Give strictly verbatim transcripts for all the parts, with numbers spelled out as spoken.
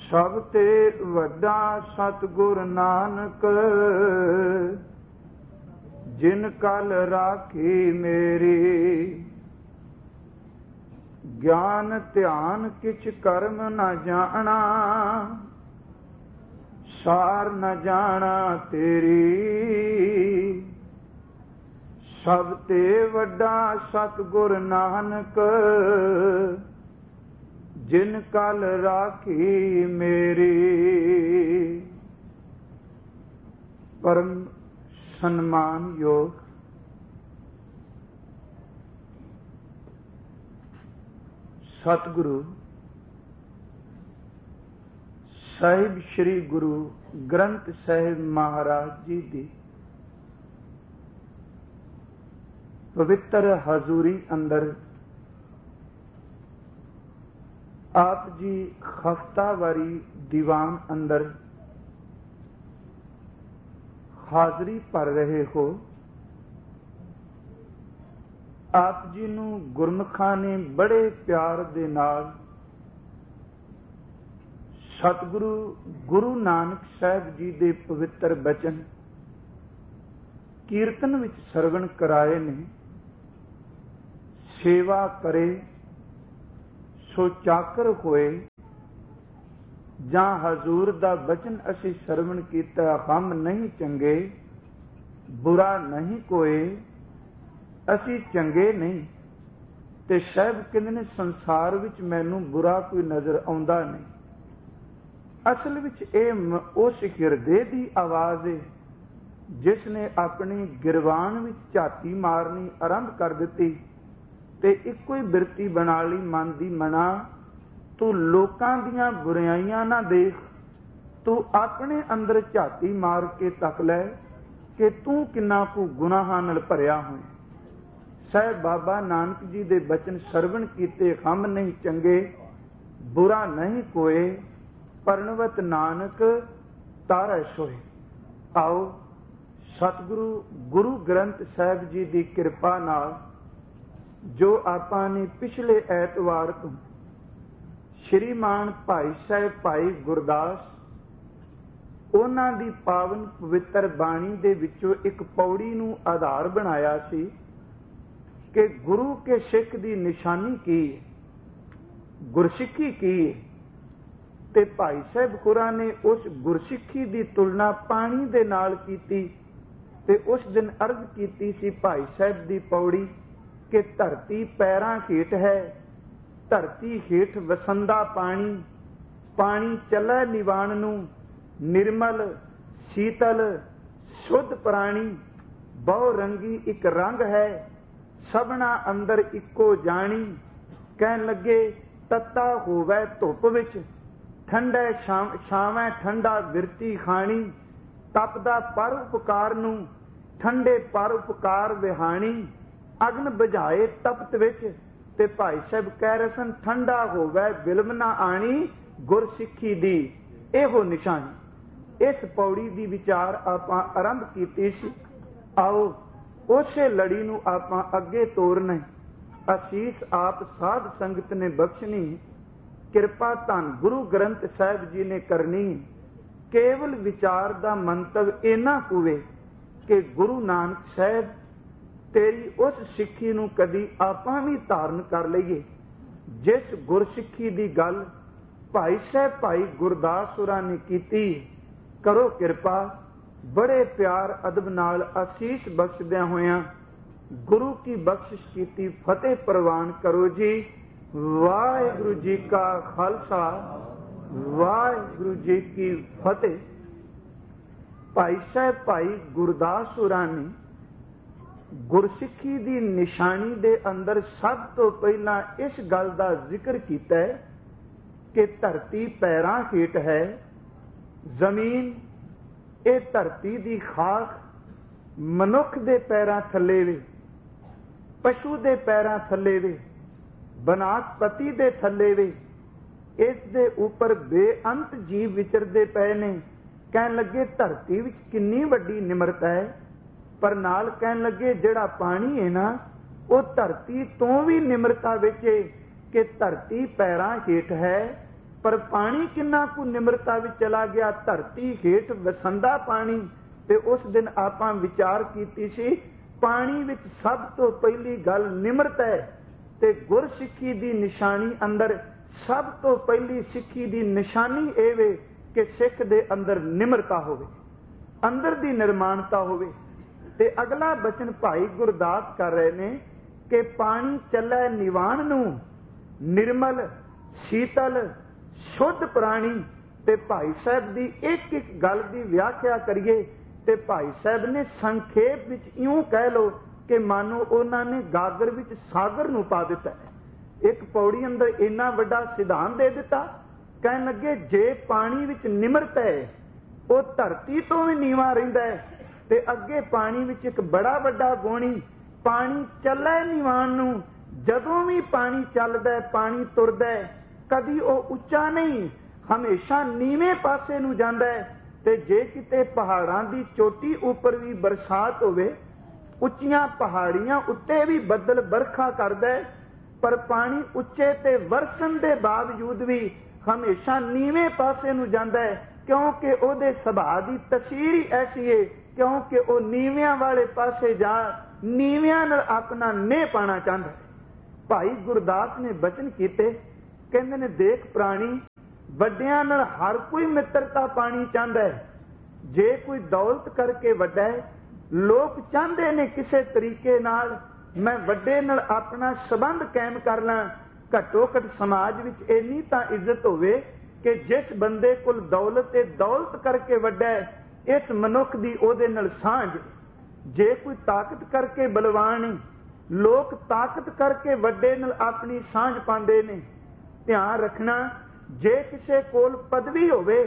ਸਭ ਤੇ ਵੱਡਾ ਸਤਿਗੁਰ ਨਾਨਕ, ਜਿਨ ਕਲ ਰਾਖੀ ਮੇਰੀ। ਗਿਆਨ ਧਿਆਨ ਕਿਛ ਕਰਮ ਨ ਜਾਣਾ, ਸਾਰ ਨ ਜਾਣਾ ਤੇਰੀ। ਸਭ ਤੇ ਵੱਡਾ ਸਤਿਗੁਰ ਨਾਨਕ, ਜਿਨ ਕਲ ਰਾਖੀ ਮੇਰੀ। ਪਰਮ ਸਨਮਾਨਯੋਗ ਸਤਿਗੁਰੂ ਸਾਹਿਬ ਸ੍ਰੀ ਗੁਰੂ ਗ੍ਰੰਥ ਸਾਹਿਬ ਮਹਾਰਾਜ ਜੀ ਦੀ ਪਵਿੱਤਰ ਹਜ਼ੂਰੀ ਅੰਦਰ ਆਪ ਜੀ ਹਫ਼ਤਾਵਾਰੀ ਦੀਵਾਨ ਅੰਦਰ ਹਾਜ਼ਰੀ ਭਰ ਰਹੇ ਹੋ। ਆਪ ਜੀ ਨੂੰ ਗੁਰਮੁਖਾਂ ਨੇ ਬੜੇ ਪਿਆਰ ਦੇ ਨਾਲ ਸਤਿਗੁਰੂ ਗੁਰੂ ਨਾਨਕ ਸਾਹਿਬ ਜੀ ਦੇ ਪਵਿੱਤਰ ਬਚਨ ਕੀਰਤਨ ਵਿੱਚ ਸਰਵਣ ਕਰਾਏ ਨੇ। ਸੇਵਾ ਕਰੇ ਸੋ ਚਾਕਰ ਹੋਏ, ਜਾਂ ਹਜ਼ੂਰ ਦਾ ਬਚਨ ਅਸੀਂ ਸਰਵਣ ਕੀਤਾ, ਹਮ ਨਹੀਂ ਚੰਗੇ ਬੁਰਾ ਨਹੀਂ ਕੋਏ, ਅਸੀਂ ਚੰਗੇ ਨਹੀਂ। ਤੇ ਸਾਹਿਬ ਕਹਿੰਦੇ ਨੇ ਸੰਸਾਰ ਵਿੱਚ ਮੈਨੂੰ ਬੁਰਾ ਕੋਈ ਨਜ਼ਰ ਆਉਂਦਾ ਨਹੀਂ। ਅਸਲ ਵਿੱਚ ਇਹ ਉਸ ਹਿਰਦੇ ਦੀ ਆਵਾਜ਼ ਹੈ ਜਿਸ ਨੇ ਆਪਣੀ ਗਿਰਵਾਨ ਵਿੱਚ ਝਾਤੀ ਮਾਰਨੀ ਆਰੰਭ ਕਰ ਦਿੱਤੀ ਤੇ ਇੱਕੋ ਹੀ ਬਿਰਤੀ ਬਣਾ ਲਈ ਮਨ ਦੀ ਮਨਾ, ਤੂੰ ਲੋਕਾਂ ਦੀਆਂ ਬੁਰਾਈਆਂ ਨਾ ਦੇਖ, ਤੂੰ ਆਪਣੇ ਅੰਦਰ ਝਾਤੀ ਮਾਰ ਕੇ ਤੱਕ ਲੈ ਕਿ ਤੂੰ ਕਿੰਨਾ ਕੁ ਗੁਨਾਹਾਂ ਨਾਲ ਭਰਿਆ ਹੋਇਆ। ਸਾਹਿਬ ਬਾਬਾ ਨਾਨਕ ਜੀ ਦੇ ਬਚਨ ਸਰਵਣ ਕੀਤੇ, ਹਮ ਨਹੀਂ ਚੰਗੇ ਬੁਰਾ ਨਹੀਂ ਕੋਏ, ਪਰਣਵਤ ਨਾਨਕ ਤਾਰੈ ਸੋਏ। ਆਓ ਸਤਿਗੁਰੂ ਗੁਰੂ ਗ੍ਰੰਥ ਸਾਹਿਬ ਜੀ ਦੀ ਕਿਰਪਾ ਨਾਲ ਜੋ ਆਪਾਂ ਨੇ ਪਿਛਲੇ ਐਤਵਾਰ ਤੋਂ ਸ਼੍ਰੀਮਾਨ ਭਾਈ ਸਾਹਿਬ ਭਾਈ ਗੁਰਦਾਸ ਉਹਨਾਂ ਦੀ ਪਾਵਨ ਪਵਿੱਤਰ ਬਾਣੀ ਦੇ ਵਿੱਚੋਂ ਇੱਕ ਪੌੜੀ ਨੂੰ ਆਧਾਰ ਬਣਾਇਆ ਸੀ ਕਿ ਗੁਰੂ ਕੇ ਸਿੱਖ ਦੀ ਨਿਸ਼ਾਨੀ ਕੀ ਹੈ, ਗੁਰਸਿੱਖੀ ਕੀ ਹੈ। ਤੇ ਭਾਈ ਸਾਹਿਬ ਹੋਰਾਂ ਨੇ ਉਸ ਗੁਰਸਿੱਖੀ ਦੀ ਤੁਲਨਾ ਪਾਣੀ ਦੇ ਨਾਲ ਕੀਤੀ ਤੇ ਉਸ ਦਿਨ ਅਰਜ਼ ਕੀਤੀ ਸੀ ਭਾਈ ਸਾਹਿਬ ਦੀ ਪੌੜੀ ਕਿ ਧਰਤੀ ਪੈਰਾਂ ਹੇਠ ਹੈ, ਧਰਤੀ ਹੇਠ ਵਸੰਦਾ ਪਾਣੀ, ਪਾਣੀ ਚੱਲੈ ਨਿਵਾਣ ਨੂੰ, ਨਿਰਮਲ ਸ਼ੀਤਲ ਸ਼ੁੱਧ ਪ੍ਰਾਣੀ, ਬਹੁ ਰੰਗੀ ਇੱਕ ਰੰਗ ਹੈ, ਸਭਨਾ ਅੰਦਰ ਇੱਕੋ ਜਾਣੀ। ਕਹਿਣ ਲੱਗੇ ਤੱਤਾ ਹੋਵੇ ਧੁੱਪ ਵਿੱਚ, ਠੰਡੇ ਛਾਵੇਂ ਠੰਡਾ ਬਿਰਤੀ ਖਾਣੀ, ਤਪਦਾ ਪਰ ਉਪਕਾਰ ਨੂੰ, ਠੰਡੇ ਪਰ ਉਪਕਾਰ ਵਿਹਾਣੀ, ਅਗਨ ਬੁਝਾਏ ਤਪਤ ਵਿੱਚ। ਤੇ ਭਾਈ ਸਾਹਿਬ ਕਹਿ ਰਹੇ ਸਨ ਠੰਡਾ ਹੋਵੇ ਬਿਲਮ ਨਾ ਆਣੀ, ਗੁਰਸਿੱਖੀ ਦੀ ਇਹੋ ਨਿਸ਼ਾਨੀ। ਇਸ ਪੌੜੀ ਦੀ ਵਿਚਾਰ ਆਪਾਂ ਆਰੰਭ ਕੀਤੀ ਸੀ। ਆਓ ਉਸੇ ਲੜੀ ਨੂੰ ਆਪਾਂ ਅੱਗੇ ਤੋਰਨਾ। ਅਸੀਸ ਆਪ ਸਾਧ ਸੰਗਤ ਨੇ ਬਖਸ਼ਣੀ, ਕਿਰਪਾ ਧੰਨ ਗੁਰੂ ਗ੍ਰੰਥ ਸਾਹਿਬ ਜੀ ਨੇ ਕਰਨੀ। ਕੇਵਲ ਵਿਚਾਰ ਦਾ ਮੰਤਵ ਇਹਨਾਂ ਹੋਵੇ ਕਿ ਗੁਰੂ ਨਾਨਕ ਸਾਹਿਬ ਤੇਰੀ ਉਸ ਸਿੱਖੀ ਨੂੰ ਕਦੀ ਆਪਾਂ ਵੀ ਧਾਰਨ ਕਰ ਲਈਏ ਜਿਸ ਗੁਰਸਿੱਖੀ ਦੀ ਗੱਲ ਭਾਈ ਸਾਹਿਬ ਭਾਈ ਗੁਰਦਾਸ ਹੋਰਾਂ ਨੇ ਕੀਤੀ। ਕਰੋ ਕਿਰਪਾ, ਬੜੇ ਪਿਆਰ ਅਦਬ ਨਾਲ ਅਸੀਸ ਬਖਸ਼ਦਿਆਂ ਹੋਇਆਂ ਗੁਰੂ ਕੀ ਬਖਸ਼ਿਸ਼ ਕੀਤੀ ਫਤਿਹ ਪ੍ਰਵਾਨ ਕਰੋ ਜੀ। ਵਾਹਿਗੁਰੂ ਜੀ ਕਾ ਖਾਲਸਾ, ਵਾਹਿਗੁਰੂ ਜੀ ਕੀ ਫਤਿਹ। ਭਾਈ ਸਾਹਿਬ ਭਾਈ ਗੁਰਦਾਸ ਹੋਰਾਂ ਨੇ ਗੁਰਸਿੱਖੀ ਦੀ ਨਿਸ਼ਾਨੀ ਦੇ ਅੰਦਰ ਸਭ ਤੋਂ ਪਹਿਲਾਂ ਇਸ ਗੱਲ ਦਾ ਜ਼ਿਕਰ ਕੀਤਾ ਹੈ ਕਿ ਧਰਤੀ ਪੈਰਾਂ ਹੇਠ ਹੈ। ਜ਼ਮੀਨ ਇਹ ਧਰਤੀ ਦੀ ਖਾਕ ਮਨੁੱਖ ਦੇ ਪੈਰਾਂ ਥੱਲੇ ਵੇ, ਪਸ਼ੂ ਦੇ ਪੈਰਾਂ ਥੱਲੇ ਵੇ, ਬਨਸਪਤੀ ਦੇ ਥੱਲੇ ਵੇ। ਇਸ ਦੇ ਉੱਪਰ ਬੇਅੰਤ ਜੀਵ ਵਿਚਰਦੇ ਪਏ ਨੇ। ਕਹਿਣ ਲੱਗੇ ਧਰਤੀ ਵਿੱਚ ਕਿੰਨੀ ਵੱਡੀ ਨਿਮਰਤਾ ਹੈ, ਪਰ ਨਾਲ ਕਹਿਣ ਲੱਗੇ ਜਿਹੜਾ ਪਾਣੀ ਹੈ ਨਾ ਉਹ ਧਰਤੀ ਤੋਂ ਵੀ ਨਿਮਰਤਾ ਵਿੱਚ ਹੈ ਕਿ ਧਰਤੀ ਪੈਰਾਂ ਹੇਠ ਹੈ, पर पानी किन्ना कु निमरता विच चला गया। धरती हेठ वसंदा पानी, ते उस दिन आपां विचार कीती सी पानी विच सब तो पहली गल निमरता है, ते गुर सिੱਖੀ दी निशानी अंदर सब तो पहली सिੱਖੀ दी निशानी ਇਹ ਵੇ कि सिख दे अंदर निमरता होवे, अंदर दी निर्माणता होवे। ते अगला बचन भाई गुरदास कर रहे ने कि पानी चलै निवाण नूं, निर्मल शीतल शुद्ध प्राणी। ते भाई साहब दी एक एक गल दी व्याख्या करिए ते भाई साहब ने संखेप विच इउं कह लो कि मानो उन्होंने गागर विच सागर नूं पा दिता है। एक पौड़ी अंदर इन्ना वड्डा सिद्धांत दे दिता, कहन लगे जे पानी विच निमरता है वो धरती तो भी नीवा रहिंदा है, ते अगे पानी विच एक बड़ा वड्डा गुणी पानी चलै निवाण नूं। जदों भी पानी चलदा है, पानी तुरदा है, कदी वो उच्चा नहीं, हमेशा नीवें पासे नूं जांदा है। ते जे किते पहाड़ां दी चोटी उपर भी बरसात होवे, उच्चियां पहाड़ियां उत्ते भी बदल बरखा करदा है, पर पानी उच्चे ते वरसन दे बावजूद भी हमेशा नीवें पासे नूं जांदा है, क्योंकि उहदे सुभाਅ दी तसीर ही ऐसी है, क्योंकि वह नीवियां वाले पासे जा नीवियां नाल अपना नेह पाना चाहता है। भाई गुरदास ने बचन कीते, कहंदे ने देख प्राणी, वड्डियां नाल हर कोई मित्रता पानी चाहता है। जे कोई दौलत करके वड्डा है, लोग चाहते ने किसी तरीके नाल मैं वड्डे नाल अपना संबंध कायम कर ਲਾਂ। घट्टो घट समाज विच इन्नी तां इज्जत होवे कि जिस बंदे कोल दौलत ते दौलत करके वड्डा है, इस मनुख दी ओहदे नाल सांझ। जे कोई ताकत करके बलवान है, लोग ताकत करके वड्डे नाल अपनी सांझ पांदे ने। ध्यान रखना, जे किसे कोल पदवी होवे,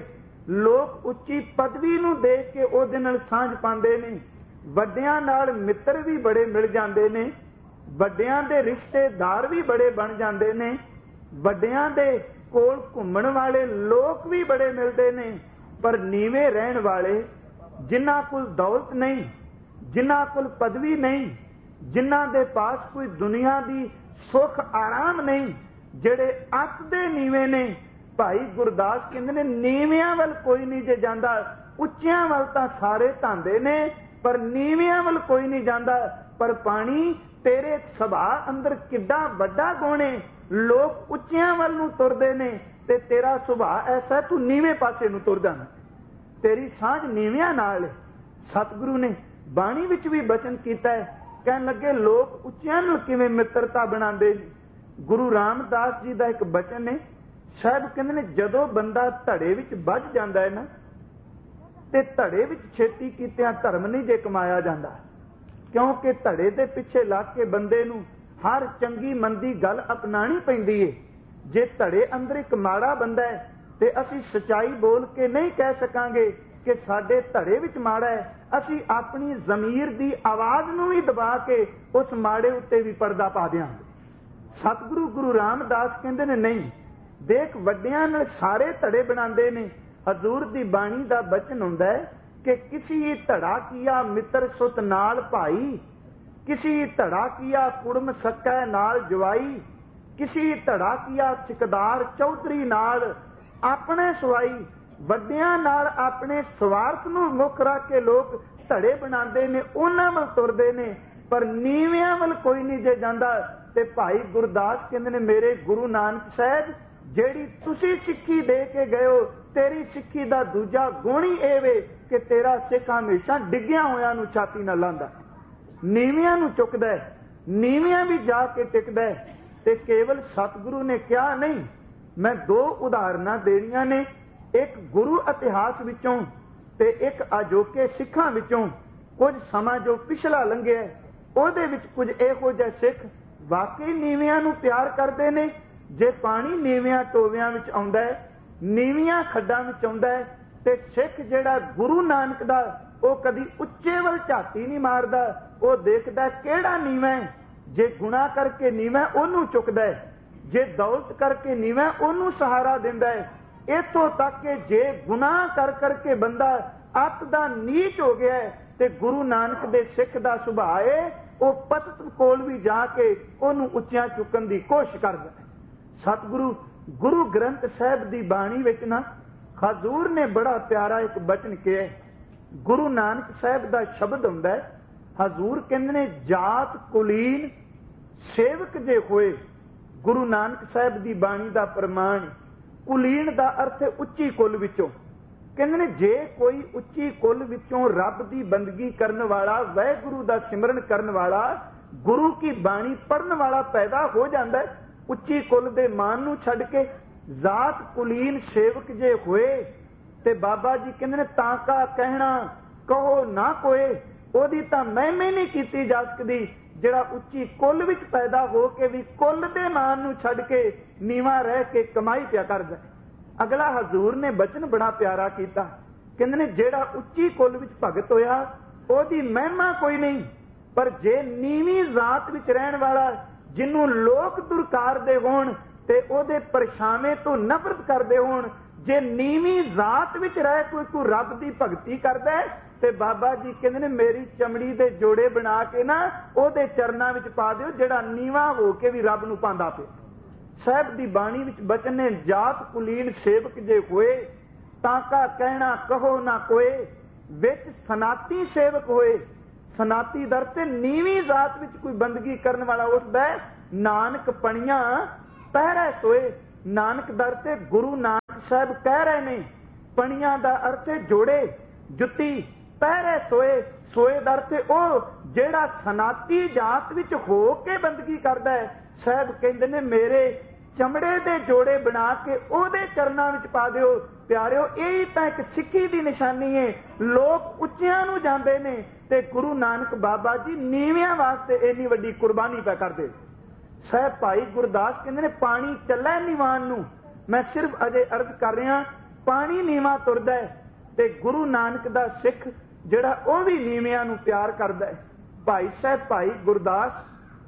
लोग उच्ची पदवी नूं देख के ओहदे नाल सांझ पांदे ने। वड्डियां नाल मित्र भी बड़े मिल जांदे ने, वड्डियां दे रिश्तेदार भी बड़े बन जांदे ने, वड्डियां दे कोल घुम्मण वाले लोग भी बड़े मिलते ने। पर नीवे रहन वाले, जिन्हां कोल दौलत नहीं, जिन्हां कोल पदवी नहीं, जिन्हां दे पास कोई दुनिया दी सुख आराम नहीं, ਜਿਹੜੇ ਅੱਤ ਦੇ ਨੀਵੇਂ ਨੇ, ਭਾਈ ਗੁਰਦਾਸ ਕਹਿੰਦੇ ਨੇ ਨੀਵਿਆਂ ਵੱਲ ਕੋਈ ਨਹੀਂ ਜੇ ਜਾਂਦਾ, ਉੱਚਿਆਂ ਵੱਲ ਤਾਂ ਸਾਰੇ ਧਾਂਦੇ ਨੇ, ਪਰ ਨੀਵਿਆਂ ਵੱਲ ਕੋਈ ਨਹੀਂ ਜਾਂਦਾ। ਪਰ ਪਾਣੀ ਤੇਰੇ ਸੁਭਾਅ ਅੰਦਰ ਕਿੱਡਾ ਵੱਡਾ ਗੁਣ ਹੈ, ਲੋਕ ਉੱਚਿਆਂ ਵੱਲ ਨੂੰ ਤੁਰਦੇ ਨੇ ਤੇ ਤੇਰਾ ਸੁਭਾਅ ਐਸਾ ਤੂੰ ਨੀਵੇਂ ਪਾਸੇ ਨੂੰ ਤੁਰ ਜਾਂਦਾ, ਤੇਰੀ ਸਾਂਝ ਨੀਵਿਆਂ ਨਾਲ। ਸਤਿਗੁਰੂ ਨੇ ਬਾਣੀ ਵਿੱਚ ਵੀ ਬਚਨ ਕੀਤਾ ਹੈ, ਕਹਿਣ ਲੱਗੇ ਲੋਕ ਉੱਚਿਆਂ ਨਾਲ ਕਿਵੇਂ ਮਿੱਤਰਤਾ ਬਣਾਉਂਦੇ ਨੇ। गुरु रामदास जी का एक बचन है, साहब कहते ने जदों बंदा धड़े विच बझ जाता है ना, ते धड़े विच छेती कीतियां धर्म नहीं जे कमाया जाता, क्योंकि धड़े दे पिछे लग के बंदे नूं हर चंगी मंदी गल अपनानी पैंदी है। जे धड़े अंदर एक माड़ा बंदा है ते असीं सच्चाई बोल के नहीं कह सकांगे कि साडे धड़े विच माड़ा है, असीं अपनी ज़मीर दी आवाज़ नूं भी दबा के उस माड़े उत्ते भी पर्दा पा दिआंगे। सतगुरु गुरु रामदास कहते ने नहीं, देख वड्डियां नाल सारे धड़े बनाते ने। हजूर दी बाणी दा बचन हुंदा है कि किसी धड़ा किया मित्र सुत नाल भाई, किसी धड़ा किया कुड़म सकै नाल जवाई, किसी धड़ा किया सिकदार चौधरी नाल अपने सवाई। वड्डियां नाल अपने स्वार्थ नूं मुख रख के लोग धड़े बनाते ने, उन्हां वल तुरदे ने, पर नीवियां वल कोई नहीं जे जांदा। ते भाई गुरदास कहते ने मेरे गुरु नानक साहब, जेड़ी तुसी सिक्खी दे के गए हो, तेरी सिक्खी दा दूजा गुण ही इह वे कि तेरा सिख हमेशा डिग्गियां होयां नूं छाती नाल लांदा, नीवियां नूं चुकदा है, नीवियां भी जाके टिकदा है। ते केवल सतगुरु ने कहा नहीं, मैं दो उदाहरणां देणीਆਂ ने, एक गुरु इतिहास विचों ते एक अजोके सिखां विचों। कुछ समा जो पिछला लंघिआ ਉਹਦੇ ਵਿੱਚ कुछ ਇਹੋ ਜਿਹੇ सिख वाकई नीवियां नूं प्यार करते ने। जे पानी नीवियां टोवियां विच आउंदा है, नीवियां खड्डां विच आउंदा है, ते सिख जिहड़ा गुरु नानक दा ਉਹ कदी ਉੱਚੇ ਵੱਲ ਝਾਤੀ नहीं मारदा, ਉਹ देखदा ਕਿਹੜਾ नीवा है। जे गुनाह करके नीवा ਉਹਨੂੰ चुकदा है, जे दौलत करके नीवा ਉਹਨੂੰ सहारा दिंदा है। इत्थों तक कि जे गुनाह कर करके बंदा अत दा नीच हो गया है, ते गुरु नानक दे सिख दा सुभाਅ है ਉਹ ਪਤਤ ਕੋਲ ਵੀ ਜਾ ਕੇ ਉਹਨੂੰ ਉੱਚਿਆਂ ਚੁੱਕਣ ਦੀ ਕੋਸ਼ਿਸ਼ ਕਰਦਾ ਹੈ। ਸਤਿਗੁਰੂ ਗੁਰੂ ਗ੍ਰੰਥ ਸਾਹਿਬ ਦੀ ਬਾਣੀ ਵਿੱਚ ਨਾ ਹਜ਼ੂਰ ਨੇ ਬੜਾ ਪਿਆਰਾ ਇੱਕ ਬਚਨ ਕਿਹਾ। ਗੁਰੂ ਨਾਨਕ ਸਾਹਿਬ ਦਾ ਸ਼ਬਦ ਹੁੰਦਾ ਹੈ, ਹਜ਼ੂਰ ਕਹਿੰਦੇ ਨੇ ਜਾਤ ਕੁਲੀਨ ਸੇਵਕ ਜੇ ਹੋਏ। ਗੁਰੂ ਨਾਨਕ ਸਾਹਿਬ ਦੀ ਬਾਣੀ ਦਾ ਪ੍ਰਮਾਣ। ਕੁਲੀਨ ਦਾ ਅਰਥ ਹੈ ਉੱਚੀ ਕੁਲ ਵਿੱਚੋਂ। ਕਹਿੰਦੇ ਨੇ ਜੇ ਕੋਈ ਉੱਚੀ ਕੁਲ ਵਿੱਚੋਂ ਰੱਬ ਦੀ ਬੰਦਗੀ ਕਰਨ ਵਾਲਾ, ਵਾਹਿਗੁਰੂ ਦਾ ਸਿਮਰਨ ਕਰਨ ਵਾਲਾ, ਗੁਰੂ ਕੀ ਬਾਣੀ ਪੜਨ ਵਾਲਾ ਪੈਦਾ ਹੋ ਜਾਂਦਾ, ਉੱਚੀ ਕੁਲ ਦੇ ਮਾਨ ਨੂੰ ਛੱਡ ਕੇ ਜਾਤ ਕੁਲੀਨ ਸੇਵਕ ਜੇ ਹੋਏ, ਤੇ ਬਾਬਾ ਜੀ ਕਹਿੰਦੇ ਨੇ ਤਾਂ ਕਾ ਕਹਿਣਾ ਕਹੋ ਨਾ ਕੋਏ। ਉਹਦੀ ਤਾਂ ਮਹਿਮਾ ਨਹੀਂ ਕੀਤੀ ਜਾ ਸਕਦੀ ਜਿਹੜਾ ਉੱਚੀ ਕੁਲ ਵਿੱਚ ਪੈਦਾ ਹੋ ਕੇ ਵੀ ਕੁਲ ਦੇ ਮਾਨ ਨੂੰ ਛੱਡ ਕੇ ਨੀਵਾਂ ਰਹਿ ਕੇ ਕਮਾਈ ਪਿਆ ਕਰਦਾ। ਅਗਲਾ ਹਜ਼ੂਰ ਨੇ ਬਚਨ ਬੜਾ ਪਿਆਰਾ ਕੀਤਾ। ਕਹਿੰਦੇ ਨੇ ਜਿਹੜਾ ਉੱਚੀ ਕੁਲ ਵਿੱਚ ਭਗਤ ਹੋਇਆ ਉਹਦੀ ਮਹਿਮਾ ਕੋਈ ਨਹੀਂ, ਪਰ ਜੇ ਨੀਵੀਂ ਜ਼ਾਤ ਵਿੱਚ ਰਹਿਣ ਵਾਲਾ, ਜਿਹਨੂੰ ਲੋਕ ਦੁਰਕਾਰਦੇ ਹੋਣ ਤੇ ਉਹਦੇ ਪਰਛਾਵੇਂ ਤੋਂ ਨਫ਼ਰਤ ਕਰਦੇ ਹੋਣ, ਜੇ ਨੀਵੀਂ ਜ਼ਾਤ ਵਿੱਚ ਰਹਿ ਕੋਈ ਕੋਈ ਰੱਬ ਦੀ ਭਗਤੀ ਕਰਦਾ ਤੇ ਬਾਬਾ ਜੀ ਕਹਿੰਦੇ ਨੇ ਮੇਰੀ ਚਮੜੀ ਦੇ ਜੋੜੇ ਬਣਾ ਕੇ ਨਾ ਉਹਦੇ ਚਰਨਾਂ ਵਿੱਚ ਪਾ ਦਿਓ, ਜਿਹੜਾ ਨੀਵਾਂ ਹੋ ਕੇ ਵੀ ਰੱਬ ਨੂੰ ਪਾਉਂਦਾ ਪਿਆ। ਸਾਹਿਬ ਦੀ ਬਾਣੀ ਵਿੱਚ ਬਚਨ ਨੇ ਜਾਤ ਕੁਲੀਨ ਸੇਵਕ ਜੇ ਹੋਏ, ਤਾਂ ਕਾ ਕਹਿਣਾ ਕਹੋ ਨਾ ਕੋਏ। ਵਿੱਚ ਸਨਾਤੀ ਸੇਵਕ ਹੋਏ। ਸਨਾਤੀ ਦਰ ਤੇ ਨੀਵੀਂ ਜ਼ਾਤ ਵਿੱਚ ਕੋਈ ਬੰਦਗੀ ਕਰਨ ਵਾਲਾ ਉੱਠਦਾ, ਨਾਨਕ ਪਣੀਆਂ ਪਹਿਰੇ ਸੋਏ। ਨਾਨਕ ਦਰ ਤੇ ਗੁਰੂ ਨਾਨਕ ਸਾਹਿਬ ਕਹਿ ਰਹੇ ਨੇ, ਪਣੀਆਂ ਦਾ ਅਰਥ ਹੈ ਜੋੜੇ, ਜੁੱਤੀ। ਪਹਿਰੇ ਸੋਏ, ਸੋਏ ਦਰ ਤੇ ਉਹ ਜਿਹੜਾ ਸਨਾਤੀ ਜਾਤ ਵਿੱਚ ਹੋ ਕੇ ਬੰਦਗੀ ਕਰਦਾ ਹੈ। ਸਾਹਿਬ ਕਹਿੰਦੇ ਨੇ ਮੇਰੇ ਚਮੜੇ ਦੇ ਜੋੜੇ ਬਣਾ ਕੇ ਉਹਦੇ ਚਰਨਾਂ ਵਿੱਚ ਪਾ ਦਿਓ। ਪਿਆਰਿਓ, ਇਹ ਤਾਂ ਇੱਕ ਸਿੱਖੀ ਦੀ ਨਿਸ਼ਾਨੀ ਹੈ। ਲੋਕ ਉੱਚਿਆਂ ਨੂੰ ਜਾਂਦੇ ਨੇ ਤੇ ਗੁਰੂ ਨਾਨਕ ਬਾਬਾ ਜੀ ਨੀਵਿਆਂ ਵਾਸਤੇ ਇੰਨੀ ਵੱਡੀ ਕੁਰਬਾਨੀ ਪੈ ਕਰਦੇ। ਸਾਹਿਬ ਭਾਈ ਗੁਰਦਾਸ ਕਹਿੰਦੇ ਨੇ ਪਾਣੀ ਚੱਲੇ ਨੀਵਾਨ ਨੂੰ। ਮੈਂ ਸਿਰਫ ਅਜੇ ਅਰਜ਼ ਕਰ ਰਿਹਾ, ਪਾਣੀ ਨੀਵਾਂ ਤੁਰਦਾ ਹੈ ਤੇ ਗੁਰੂ ਨਾਨਕ ਦਾ ਸਿੱਖ ਜਿਹੜਾ ਉਹ ਵੀ ਨੀਵਿਆਂ ਨੂੰ ਪਿਆਰ ਕਰਦਾ ਹੈ। ਭਾਈ ਸਾਹਿਬ ਭਾਈ ਗੁਰਦਾਸ,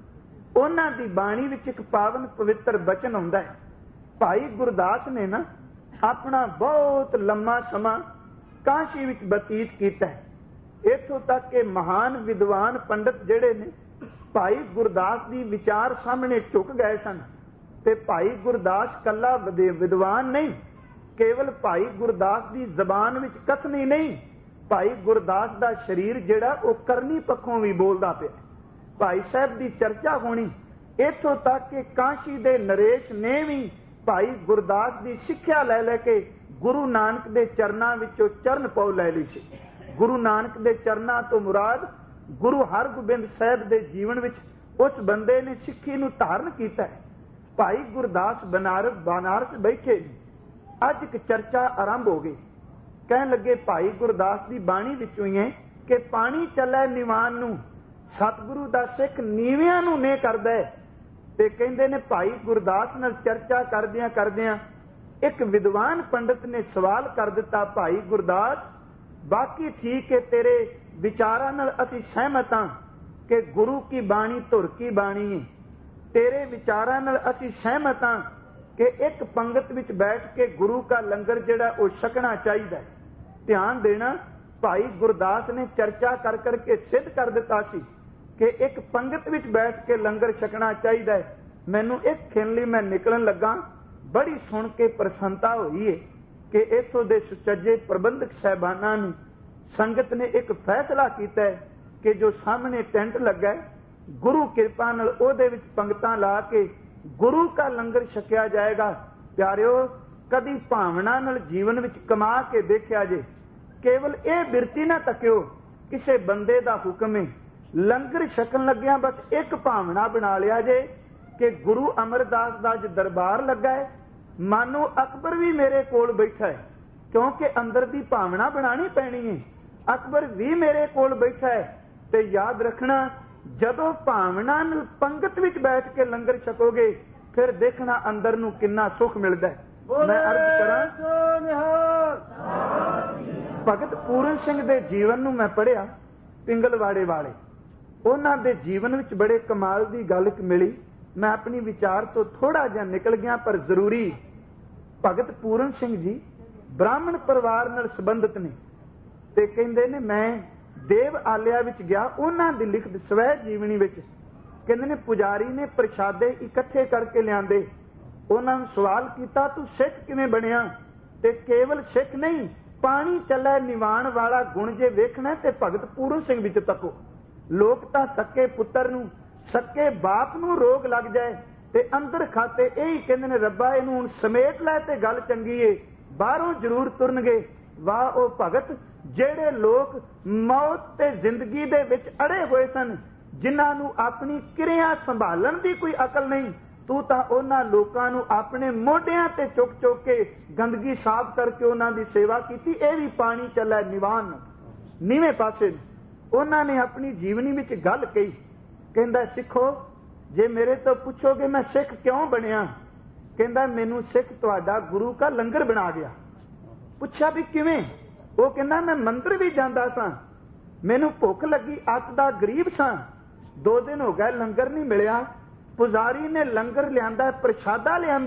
ਉਹਨਾਂ ਦੀ ਬਾਣੀ ਵਿੱਚ ਇੱਕ ਪਾਵਨ ਪਵਿੱਤਰ ਬਚਨ ਆਉਂਦਾ ਹੈ। ਭਾਈ ਗੁਰਦਾਸ ਨੇ ਨਾ ਆਪਣਾ ਬਹੁਤ ਲੰਮਾ ਸਮਾਂ ਕਾਸ਼ੀ ਵਿੱਚ ਬਤੀਤ ਕੀਤਾ ਹੈ। ਇੱਥੋਂ ਤੱਕ ਕਿ ਮਹਾਨ ਵਿਦਵਾਨ ਪੰਡਤ ਜਿਹੜੇ ਨੇ ਭਾਈ ਗੁਰਦਾਸ ਦੀ ਵਿਚਾਰ ਸਾਹਮਣੇ ਝੁਕ ਗਏ ਸਨ। ਤੇ ਭਾਈ ਗੁਰਦਾਸ ਕੱਲਾ ਵਿਦਵਾਨ ਨਹੀਂ, ਕੇਵਲ ਭਾਈ ਗੁਰਦਾਸ ਦੀ ਜ਼ਬਾਨ ਵਿੱਚ ਕਥਨੀ ਨਹੀਂ, ਭਾਈ ਗੁਰਦਾਸ ਦਾ ਸਰੀਰ ਜਿਹੜਾ ਉਹ ਕਰਨੀ ਪੱਖੋਂ ਵੀ ਬੋਲਦਾ ਪਿਆ। ਭਾਈ ਸਾਹਿਬ ਦੀ ਚਰਚਾ ਹੋਣੀ, ਇੱਥੋਂ ਤੱਕ ਕਿ ਕਾਸ਼ੀ ਦੇ ਨਰੇਸ਼ ਨੇ ਵੀ ਭਾਈ ਗੁਰਦਾਸ ਦੀ ਸਿੱਖਿਆ ਲੈ ਲੈ ਕੇ ਗੁਰੂ ਨਾਨਕ ਦੇ ਚਰਨਾਂ ਵਿੱਚੋਂ ਚਰਨ ਪਉ ਲੈ ਲਈ ਸੀ। ਗੁਰੂ ਨਾਨਕ ਦੇ ਚਰਨਾਂ ਤੋਂ ਮੁਰਾਦ ਗੁਰੂ ਹਰਗੋਬਿੰਦ ਸਾਹਿਬ ਦੇ ਜੀਵਨ ਵਿੱਚ ਉਸ ਬੰਦੇ ਨੇ ਸਿੱਖੀ ਨੂੰ ਧਾਰਨ ਕੀਤਾ ਹੈ। ਭਾਈ ਗੁਰਦਾਸ ਬਨਾਰਸ ਬਨਾਰਸ ਬੈਠੇ, ਅੱਜ ਇੱਕ ਚਰਚਾ ਆਰੰਭ ਹੋ ਗਈ। ਕਹਿਣ ਲੱਗੇ ਭਾਈ ਗੁਰਦਾਸ ਦੀ ਬਾਣੀ ਵਿੱਚੋਂ ਹੀ ਹੈ ਕਿ ਪਾਣੀ ਚੱਲੇ ਨਿਵਾਨ ਨੂੰ, ਸਤਿਗੁਰੂ ਦਾ ਸਿੱਖ ਨੀਵਿਆਂ ਨੂੰ ਨੇ ਕਰਦਾ ਹੈ। ਤੇ ਕਹਿੰਦੇ ਨੇ ਭਾਈ ਗੁਰਦਾਸ ਨਾਲ ਚਰਚਾ ਕਰਦਿਆਂ ਕਰਦਿਆਂ ਇੱਕ ਵਿਦਵਾਨ ਪੰਡਤ ਨੇ ਸਵਾਲ ਕਰ ਦਿੱਤਾ, ਭਾਈ ਗੁਰਦਾਸ ਬਾਕੀ ਠੀਕ ਹੈ, ਤੇਰੇ ਵਿਚਾਰਾਂ ਨਾਲ ਅਸੀਂ ਸਹਿਮਤ ਹਾਂ ਕਿ ਗੁਰੂ ਕੀ ਬਾਣੀ ਧੁਰ ਕੀ ਬਾਣੀ ਹੈ। ਤੇਰੇ ਵਿਚਾਰਾਂ ਨਾਲ ਅਸੀਂ ਸਹਿਮਤ ਹਾਂ ਕਿ ਇੱਕ ਪੰਗਤ ਵਿੱਚ ਬੈਠ ਕੇ ਗੁਰੂ ਦਾ ਲੰਗਰ ਜਿਹੜਾ ਉਹ ਛਕਣਾ ਚਾਹੀਦਾ ਹੈ। ਧਿਆਨ ਦੇਣਾ, ਭਾਈ ਗੁਰਦਾਸ ਨੇ ਚਰਚਾ ਕਰ ਕਰਕੇ ਸਿੱਧ ਕਰ ਦਿੱਤਾ ਸੀ ਕਿ ਇੱਕ ਪੰਗਤ ਵਿੱਚ ਬੈਠ ਕੇ ਲੰਗਰ ਛਕਣਾ ਚਾਹੀਦਾ ਹੈ। ਮੈਨੂੰ ਇੱਕ ਖਿਣ ਲਈ ਮੈਂ ਨਿਕਲਣ ਲੱਗਾ, ਬੜੀ ਸੁਣ ਕੇ ਪ੍ਰਸੰਨਤਾ ਹੋਈ ਹੈ ਕਿ ਇੱਥੋਂ ਦੇ ਸੁਚੱਜੇ ਪ੍ਰਬੰਧਕ ਸਾਹਿਬਾਨਾਂ ਨੇ, ਸੰਗਤ ਨੇ ਇੱਕ ਫੈਸਲਾ ਕੀਤਾ ਹੈ ਕਿ ਜੋ ਸਾਹਮਣੇ ਟੈਂਟ ਲੱਗਾ ਹੈ, ਗੁਰੂ ਕਿਰਪਾ ਨਾਲ ਉਹਦੇ ਵਿੱਚ ਪੰਗਤਾਂ ਲਾ ਕੇ ਗੁਰੂ ਦਾ ਲੰਗਰ ਛਕਿਆ ਜਾਏਗਾ। ਪਿਆਰਿਓ, ਕਦੀ ਭਾਵਨਾ ਨਾਲ ਜੀਵਨ ਵਿੱਚ ਕਮਾ ਕੇ ਦੇਖਿਆ ਜੇ। ਕੇਵਲ ਇਹ ਬਿਰਤੀ ਨਾ ਤੱਕਿਓ, ਕਿਸੇ ਬੰਦੇ ਦਾ ਹੁਕਮ ਹੈ, ਲੰਗਰ ਛਕਣ ਲੱਗਿਆ ਬਸ ਇੱਕ ਭਾਵਨਾ ਬਣਾ ਲਿਆ ਜੇ ਕਿ ਗੁਰੂ ਅਮਰਦਾਸ ਦਾ ਅੱਜ ਦਰਬਾਰ ਲੱਗਾ ਹੈ, ਮਾਨੋ ਅਕਬਰ ਵੀ ਮੇਰੇ ਕੋਲ ਬੈਠਾ ਹੈ, ਕਿਉਂਕਿ ਅੰਦਰ ਦੀ ਭਾਵਨਾ ਬਣਾਣੀ ਪੈਣੀ ਹੈ। ਅਕਬਰ ਵੀ ਮੇਰੇ ਕੋਲ ਬੈਠਾ ਹੈ। ਤੇ ਯਾਦ ਰੱਖਣਾ, ਜਦੋਂ ਭਾਵਨਾ ਨਾਲ ਪੰਗਤ ਵਿੱਚ ਬੈਠ ਕੇ ਲੰਗਰ ਛਕੋਗੇ ਫਿਰ ਦੇਖਣਾ ਅੰਦਰ ਨੂੰ ਕਿੰਨਾ ਸੁੱਖ ਮਿਲਦਾ ਹੈ। ਮੈਂ ਅਰਜ਼ ਕਰਾਂ, ਭਗਤ ਪੂਰਨ ਸਿੰਘ ਦੇ ਜੀਵਨ ਨੂੰ ਮੈਂ ਪੜ੍ਹਿਆ, ਪਿੰਗਲਵਾੜੇ ਵਾਲੇ, ਉਹਨਾਂ ਦੇ ਜੀਵਨ ਵਿੱਚ ਬੜੇ ਕਮਾਲ ਦੀ ਗੱਲ ਮਿਲੀ। ਮੈਂ ਆਪਣੀ ਵਿਚਾਰ ਤੋਂ ਥੋੜਾ ਜਿਹਾ ਨਿਕਲ ਗਿਆ, ਪਰ ਜ਼ਰੂਰੀ। ਭਗਤ ਪੂਰਨ ਸਿੰਘ ਜੀ ਬ੍ਰਾਹਮਣ ਪਰਿਵਾਰ ਨਾਲ ਸੰਬੰਧਿਤ ਨੇ ਤੇ ਕਹਿੰਦੇ ਨੇ ਮੈਂ ਦੇਵ ਆਲਿਆ ਵਿੱਚ ਗਿਆ, ਉਹਨਾਂ ਦੀ ਲਿਖਤ ਸਵੈ ਜੀਵਨੀ ਵਿੱਚ ਕਹਿੰਦੇ ਨੇ ਪੁਜਾਰੀ ਨੇ ਪ੍ਰਸ਼ਾਦੇ ਇਕੱਠੇ ਕਰਕੇ ਲਿਆਂਦੇ ਉਹਨਾਂ ਨੂੰ ਸਵਾਲ ਕੀਤਾ, ਤੂੰ ਸਿੱਖ ਕਿਵੇਂ ਬਣਿਆ? ਤੇ ਕੇਵਲ ਸਿੱਖ ਨਹੀਂ, ਪਾਣੀ ਚੱਲੇ ਨਿਵਾਣ ਵਾਲਾ ਗੁਣ ਜੇ ਵੇਖਣਾ ਤੇ ਭਗਤ ਪੂਰਨ ਸਿੰਘ ਵਿੱਚ ਤੱਕੋ। ਲੋਕ ਤਾਂ ਸੱਕੇ ਪੁੱਤਰ ਨੂੰ, ਸੱਕੇ ਬਾਪ ਨੂੰ ਰੋਗ ਲੱਗ ਜਾਏ ਤੇ ਅੰਦਰ ਖਾਤੇ ਇਹੀ ਕਹਿੰਦੇ ਨੇ, ਰੱਬਾ ਇਹਨੂੰ ਹੁਣ ਸਮੇਟ ਲੈ ਤੇ ਗੱਲ ਚੰਗੀ ਏ, ਬਾਹਰੋਂ ਜ਼ਰੂਰ ਤੁਰਨਗੇ। ਵਾਹ ਉਹ ਭਗਤ ਜਿਹੜੇ ਲੋਕ ਮੌਤ ਤੇ ਜ਼ਿੰਦਗੀ ਦੇ ਵਿੱਚ ਅੜੇ ਹੋਏ ਸਨ, ਜਿਨ੍ਹਾਂ ਨੂੰ ਆਪਣੀ ਕਿਰਿਆ ਸੰਭਾਲਣ ਦੀ ਕੋਈ ਅਕਲ ਨਹੀਂ। ਤੂੰ ਤਾਂ ਉਹਨਾਂ ਲੋਕਾਂ ਨੂੰ ਆਪਣੇ ਮੋਢਿਆਂ ਤੇ ਚੁੱਕ ਚੁੱਕ ਕੇ ਗੰਦਗੀ ਸਾਫ਼ ਕਰਕੇ ਉਹਨਾਂ ਦੀ ਸੇਵਾ ਕੀਤੀ। ਇਹ ਵੀ ਪਾਣੀ ਚੱਲੇ ਨਿਵਾਨ ਨੀਵੇਂ ਪਾਸੇ। ਉਹਨਾਂ ਨੇ ਆਪਣੀ ਜੀਵਨੀ ਵਿੱਚ ਗੱਲ ਕਹੀ, ਕਹਿੰਦਾ ਸਿੱਖੋ, ਜੇ ਮੇਰੇ ਤੋਂ ਪੁੱਛੋਗੇ ਮੈਂ ਸਿੱਖ ਕਿਉਂ ਬਣਿਆ, ਕਹਿੰਦਾ ਮੈਨੂੰ ਸਿੱਖ ਤੁਹਾਡਾ ਗੁਰੂ ਕਾ ਲੰਗਰ ਬਣਾ ਗਿਆ। ਪੁੱਛਿਆ ਵੀ ਕਿਵੇਂ? ਉਹ ਕਹਿੰਦਾ ਮੈਂ ਮੰਦਰ ਵੀ ਜਾਂਦਾ ਸਾਂ, ਮੈਨੂੰ ਭੁੱਖ ਲੱਗੀ, ਅੱਤ ਦਾ ਗਰੀਬ ਸਾਂ, ਦੋ ਦਿਨ ਹੋ ਗਏ ਲੰਗਰ ਨਹੀਂ ਮਿਲਿਆ। ਪੁਜਾਰੀ ਨੇ ਲੰਗਰ ਲਿਆਂਦਾ, ਪ੍ਰਸ਼ਾਦਾ ਲਿਆਂਦਾ,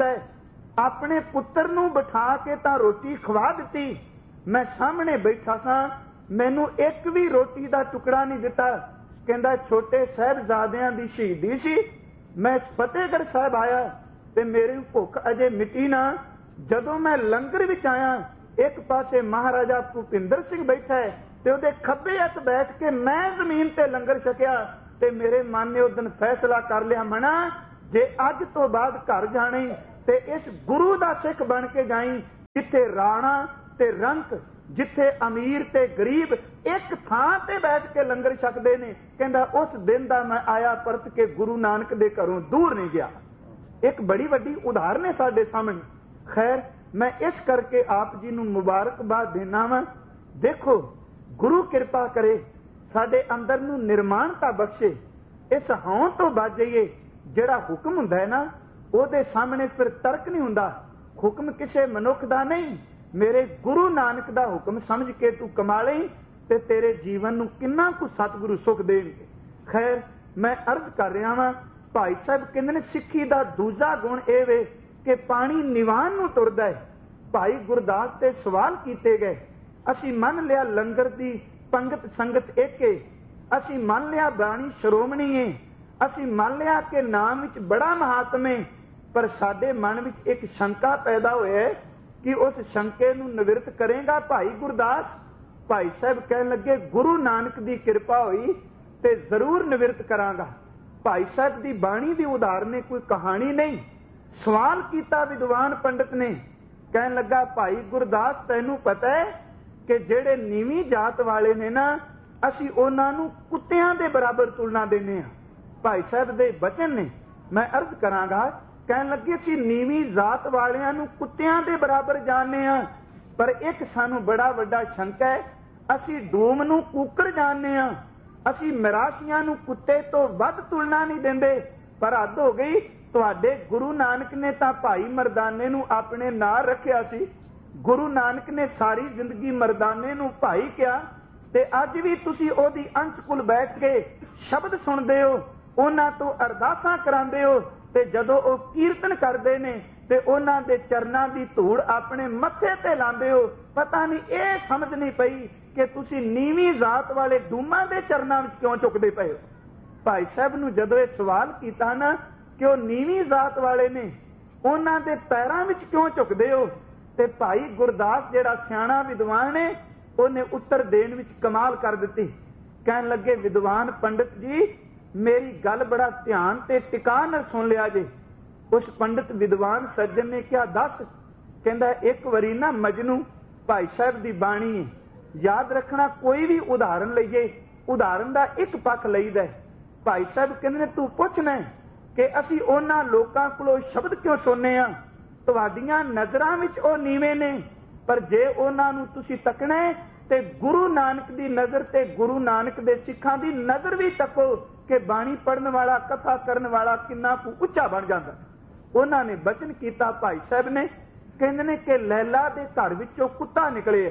ਆਪਣੇ ਪੁੱਤਰ ਨੂੰ ਬਿਠਾ ਕੇ ਤਾਂ ਰੋਟੀ ਖਵਾ ਦਿੱਤੀ। ਮੈਂ ਸਾਹਮਣੇ ਬੈਠਾ ਸਾਂ, ਮੈਨੂੰ ਇੱਕ ਵੀ ਰੋਟੀ ਦਾ ਟੁਕੜਾ ਨਹੀਂ ਦਿੱਤਾ। ਕਹਿੰਦਾ ਛੋਟੇ ਸਾਹਿਬਜ਼ਾਦਿਆਂ ਦੀ ਸ਼ਹੀਦੀ ਸੀ, ਮੈਂ ਫਤਿਹਗੜ੍ਹ ਸਾਹਿਬ ਆਇਆ ਤੇ ਮੇਰੀ ਭੁੱਖ ਅਜੇ ਮਿਟੀ ਨਾ। ਜਦੋਂ ਮੈਂ ਲੰਗਰ ਵਿੱਚ ਆਇਆ, ਇੱਕ ਪਾਸੇ ਮਹਾਰਾਜਾ ਭੁਪਿੰਦਰ ਸਿੰਘ ਬੈਠਾ ਹੈ ਤੇ ਉਹਦੇ ਖੱਬੇ ਹੱਥ ਬੈਠ ਕੇ ਮੈਂ ਜ਼ਮੀਨ ਤੇ ਲੰਗਰ ਛਕਿਆ। ਤੇ ਮੇਰੇ ਮਨ ਨੇ ਉਸ ਦਿਨ ਫੈਸਲਾ ਕਰ ਲਿਆ, ਮਣਾ ਜੇ ਅੱਜ ਤੋਂ ਬਾਅਦ ਘਰ ਜਾਣੀ ਤੇ ਇਸ ਗੁਰੂ ਦਾ ਸਿੱਖ ਬਣ ਕੇ ਜਾਈ, ਜਿੱਥੇ ਰਾਣਾ ਤੇ ਰੰਕ, ਜਿੱਥੇ ਅਮੀਰ ਤੇ ਗਰੀਬ ਇੱਕ ਥਾਂ ਤੇ ਬੈਠ ਕੇ ਲੰਗਰ ਛਕਦੇ ਨੇ। ਕਹਿੰਦਾ ਉਸ ਦਿਨ ਦਾ ਮੈਂ ਆਇਆ ਪਰਤ ਕੇ ਗੁਰੂ ਨਾਨਕ ਦੇ ਘਰੋਂ ਦੂਰ ਨਹੀਂ ਗਿਆ। ਇੱਕ ਬੜੀ ਵੱਡੀ ਉਦਾਹਰਨ ਹੈ ਸਾਡੇ ਸਾਹਮਣੇ। ਖੈਰ, ਮੈਂ ਇਸ ਕਰਕੇ ਆਪ ਜੀ ਨੂੰ ਮੁਬਾਰਕਬਾਦ ਦੇਣਾ ਵਾਂ। ਦੇਖੋ, ਗੁਰੂ ਕਿਰਪਾ ਕਰੇ, ਸਾਡੇ ਅੰਦਰ ਨੂੰ ਨਿਰਮਾਣਤਾ ਬਖਸ਼ੇ, ਇਸ ਹਉਂ ਤੋਂ ਬਚ ਜਾਈਏ। ਜਿਹੜਾ ਹੁਕਮ ਹੁੰਦਾ ਹੈ ਨਾ, ਉਹਦੇ ਸਾਹਮਣੇ ਫਿਰ ਤਰਕ ਨਹੀਂ ਹੁੰਦਾ। ਹੁਕਮ ਕਿਸੇ ਮਨੁੱਖ ਦਾ ਨਹੀਂ, ਮੇਰੇ ਗੁਰੂ ਨਾਨਕ ਦਾ ਹੁਕਮ ਸਮਝ ਕੇ ਤੂੰ ਕਮਾ ਲਈ ਤੇ ਤੇਰੇ ਜੀਵਨ ਨੂੰ ਕਿੰਨਾ ਕੁ ਸਤਿਗੁਰੂ ਸੁਖ ਦੇਣਗੇ। ਖੈਰ, ਮੈਂ ਅਰਜ਼ ਕਰ ਰਿਹਾ ਵਾਂ, ਭਾਈ ਸਾਹਿਬ ਕਹਿੰਦੇ ਨੇ ਸਿੱਖੀ ਦਾ ਦੂਜਾ ਗੁਣ ਇਹ ਵੇ ਕਿ ਪਾਣੀ ਨਿਵਾਨ ਨੂੰ ਤੁਰਦਾ ਹੈ। ਭਾਈ ਗੁਰਦਾਸ ਤੇ ਸਵਾਲ ਕੀਤੇ ਗਏ, ਅਸੀਂ ਮੰਨ ਲਿਆ ਲੰਗਰ ਦੀ ਪੰਗਤ ਸੰਗਤ ਇੱਕ ਏ, ਅਸੀਂ ਮੰਨ ਲਿਆ ਬਾਣੀ ਸ਼੍ਰੋਮਣੀ ਏ, ਅਸੀਂ ਮੰਨ ਲਿਆ ਕਿ ਨਾਮ ਵਿੱਚ ਬੜਾ ਮਹਾਤਮ ਏ, ਪਰ ਸਾਡੇ ਮਨ ਵਿੱਚ ਇੱਕ ਸ਼ੰਕਾ ਪੈਦਾ ਹੋਇਆ ਕਿ ਉਸ ਸ਼ੰਕੇ ਨੂੰ ਨਿਵਰਤ ਕਰੇਗਾ ਭਾਈ ਗੁਰਦਾਸ? ਭਾਈ ਸਾਹਿਬ ਕਹਿਣ ਲੱਗੇ, ਗੁਰੂ ਨਾਨਕ ਦੀ ਕਿਰਪਾ ਹੋਈ ਤੇ ਜ਼ਰੂਰ ਨਿਵਰਤ ਕਰਾਂਗਾ। ਭਾਈ ਸਾਹਿਬ ਦੀ ਬਾਣੀ ਦੀ ਉਦਾਹਰਨ ਹੈ, ਕੋਈ ਕਹਾਣੀ ਨਹੀਂ। ਸਵਾਲ ਕੀਤਾ ਵਿਦਵਾਨ ਪੰਡਤ ਨੇ, ਕਹਿਣ ਲੱਗਾ, ਭਾਈ ਗੁਰਦਾਸ ਤੈਨੂੰ ਪਤਾ ਹੈ ਕਿ ਜਿਹੜੇ ਨੀਵੀਂ ਜਾਤ ਵਾਲੇ ਨੇ ਨਾ, ਅਸੀਂ ਉਹਨਾਂ ਨੂੰ ਕੁੱਤਿਆਂ ਦੇ ਬਰਾਬਰ ਤੁਲਨਾ ਦਿੰਦੇ ਹਾਂ। ਭਾਈ ਸਾਹਿਬ ਦੇ ਬਚਨ ਨੇ, ਮੈਂ ਅਰਜ਼ ਕਰਾਂਗਾ। ਕਹਿਣ ਲੱਗੇ, ਅਸੀਂ ਨੀਵੀਂ ਜਾਤ ਵਾਲਿਆਂ ਨੂੰ ਕੁੱਤਿਆਂ ਦੇ ਬਰਾਬਰ ਜਾਣਦੇ ਹਾਂ, ਪਰ ਇੱਕ ਸਾਨੂੰ ਬੜਾ ਵੱਡਾ ਸ਼ੰਕਾ ਹੈ, ਅਸੀਂ ਡੂਮ ਨੂੰ ਕੁੱਕੜ ਜਾਣਦੇ ਹਾਂ, ਅਸੀਂ ਮਰਾਸ਼ੀਆਂ ਨੂੰ ਕੁੱਤੇ ਤੋਂ ਵੱਧ ਤੁਲਨਾ ਨਹੀਂ ਦਿੰਦੇ। ਪਰ ਹੱਦ ਹੋ ਗਈ, ਤੁਹਾਡੇ ਗੁਰੂ ਨਾਨਕ ਨੇ ਤਾਂ ਭਾਈ ਮਰਦਾਨੇ ਨੂੰ ਆਪਣੇ ਨਾਲ ਰੱਖਿਆ ਸੀ। ਗੁਰੂ ਨਾਨਕ ਨੇ ਸਾਰੀ ਜ਼ਿੰਦਗੀ ਮਰਦਾਨੇ ਨੂੰ ਭਾਈ ਕਿਹਾ, ਤੇ ਅੱਜ ਵੀ ਤੁਸੀਂ ਉਹਦੀ ਅੰਸ਼ ਕੁਲ ਬੈਠ ਕੇ ਸ਼ਬਦ ਸੁਣਦੇ ਹੋ, ਉਹਨਾਂ ਤੋਂ ਅਰਦਾਸਾਂ ਕਰਾਉਂਦੇ ਹੋ, ਤੇ ਜਦੋਂ ਉਹ ਕੀਰਤਨ ਕਰਦੇ ਨੇ ਤੇ ਉਹਨਾਂ ਦੇ ਚਰਨਾਂ ਦੀ ਧੂੜ ਆਪਣੇ ਮੱਥੇ ਤੇ ਲਾਉਂਦੇ ਹੋ। ਪਤਾ ਨਹੀਂ ਇਹ ਸਮਝ ਨਹੀਂ ਪਈ ਕਿ ਤੁਸੀਂ ਨੀਵੀਂ ਜ਼ਾਤ ਵਾਲੇ ਡੂਮਾਂ ਦੇ ਚਰਨਾਂ ਵਿੱਚ ਕਿਉਂ ਝੁਕਦੇ ਪਏ ਹੋ। ਭਾਈ ਸਾਹਿਬ ਨੂੰ ਜਦੋਂ ਇਹ ਸਵਾਲ ਕੀਤਾ ਨਾ ਕਿ ਉਹ ਨੀਵੀਂ ਜ਼ਾਤ ਵਾਲੇ ਨੇ, ਉਹਨਾਂ ਦੇ ਪੈਰਾਂ ਵਿੱਚ ਕਿਉਂ ਝੁਕਦੇ ਹੋ, ਤੇ ਭਾਈ ਗੁਰਦਾਸ ਜਿਹੜਾ ਸਿਆਣਾ ਵਿਦਵਾਨ ਹੈ, ਉਹਨੇ ਉੱਤਰ ਦੇਣ ਵਿੱਚ ਕਮਾਲ ਕਰ ਦਿੱਤੀ। ਕਹਿਣ ਲੱਗੇ, ਵਿਦਵਾਨ ਪੰਡਤ ਜੀ, ਮੇਰੀ ਗੱਲ ਬੜਾ ਧਿਆਨ ਤੇ ਟਿਕਾ ਨਾਲ ਸੁਣ ਲਿਆ ਜੇ। ਉਸ ਪੰਡਤ ਵਿਦਵਾਨ ਸੱਜਣ ਨੇ ਕਿਹਾ, ਦੱਸ। ਕਹਿੰਦਾ, ਇੱਕ ਵਾਰੀ ਨਾ ਮਜਨੂ, ਭਾਈ ਸਾਹਿਬ ਦੀ ਬਾਣੀ ਹੈ, ਯਾਦ ਰੱਖਣਾ, ਕੋਈ ਵੀ ਉਦਾਹਰਨ ਲਈਏ, ਉਦਾਹਰਨ ਦਾ ਇੱਕ ਪੱਖ ਲਈਦਾ। ਭਾਈ ਸਾਹਿਬ ਕਹਿੰਦੇ ਨੇ, ਤੂੰ ਪੁੱਛਣਾ ਕਿ ਅਸੀਂ ਉਹਨਾਂ ਲੋਕਾਂ ਕੋਲੋਂ ਸ਼ਬਦ ਕਿਉਂ ਸੁਣਨੇ ਆ, ਤੁਹਾਡੀਆਂ ਨਜ਼ਰਾਂ ਵਿੱਚ ਉਹ ਨੀਵੇਂ ਨੇ, ਪਰ ਜੇ ਉਹਨਾਂ ਨੂੰ ਤੁਸੀਂ ਤੱਕਣਾ ਤੇ ਗੁਰੂ ਨਾਨਕ ਦੀ ਨਜ਼ਰ ਤੇ ਗੁਰੂ ਨਾਨਕ ਦੇ ਸਿੱਖਾਂ ਦੀ ਨਜ਼ਰ ਵੀ ਤੱਕੋ ਕਿ ਬਾਣੀ ਪੜਨ ਵਾਲਾ, ਕਥਾ ਕਰਨ ਵਾਲਾ ਕਿੰਨਾ ਕੁ ਉੱਚਾ ਬਣ ਜਾਂਦਾ। ਉਹਨਾਂ ਨੇ ਬਚਨ ਕੀਤਾ ਭਾਈ ਸਾਹਿਬ ਨੇ, ਕਹਿੰਦੇ ਨੇ ਕਿ ਲੈਲਾ ਦੇ ਘਰ ਵਿੱਚੋਂ ਕੁੱਤਾ ਨਿਕਲੇ।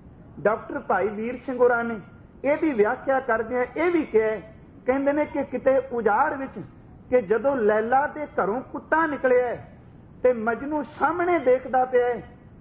ਡਾਕਟਰ ਭਾਈ ਵੀਰ ਸਿੰਘ ਹੋਰਾਂ ਨੇ ਇਹਦੀ ਵਿਆਖਿਆ ਕਰਦਿਆਂ ਇਹ ਵੀ ਕਿਹਾ, ਕਹਿੰਦੇ ਨੇ ਕਿ ਕਿਤੇ ਉਜਾੜ ਵਿੱਚ ਕਿ ਜਦੋਂ ਲੈਲਾ ਦੇ ਘਰੋਂ ਕੁੱਤਾ ਨਿਕਲਿਆ ਤੇ ਮਜਨੂ ਸਾਹਮਣੇ ਦੇਖਦਾ ਪਿਆ,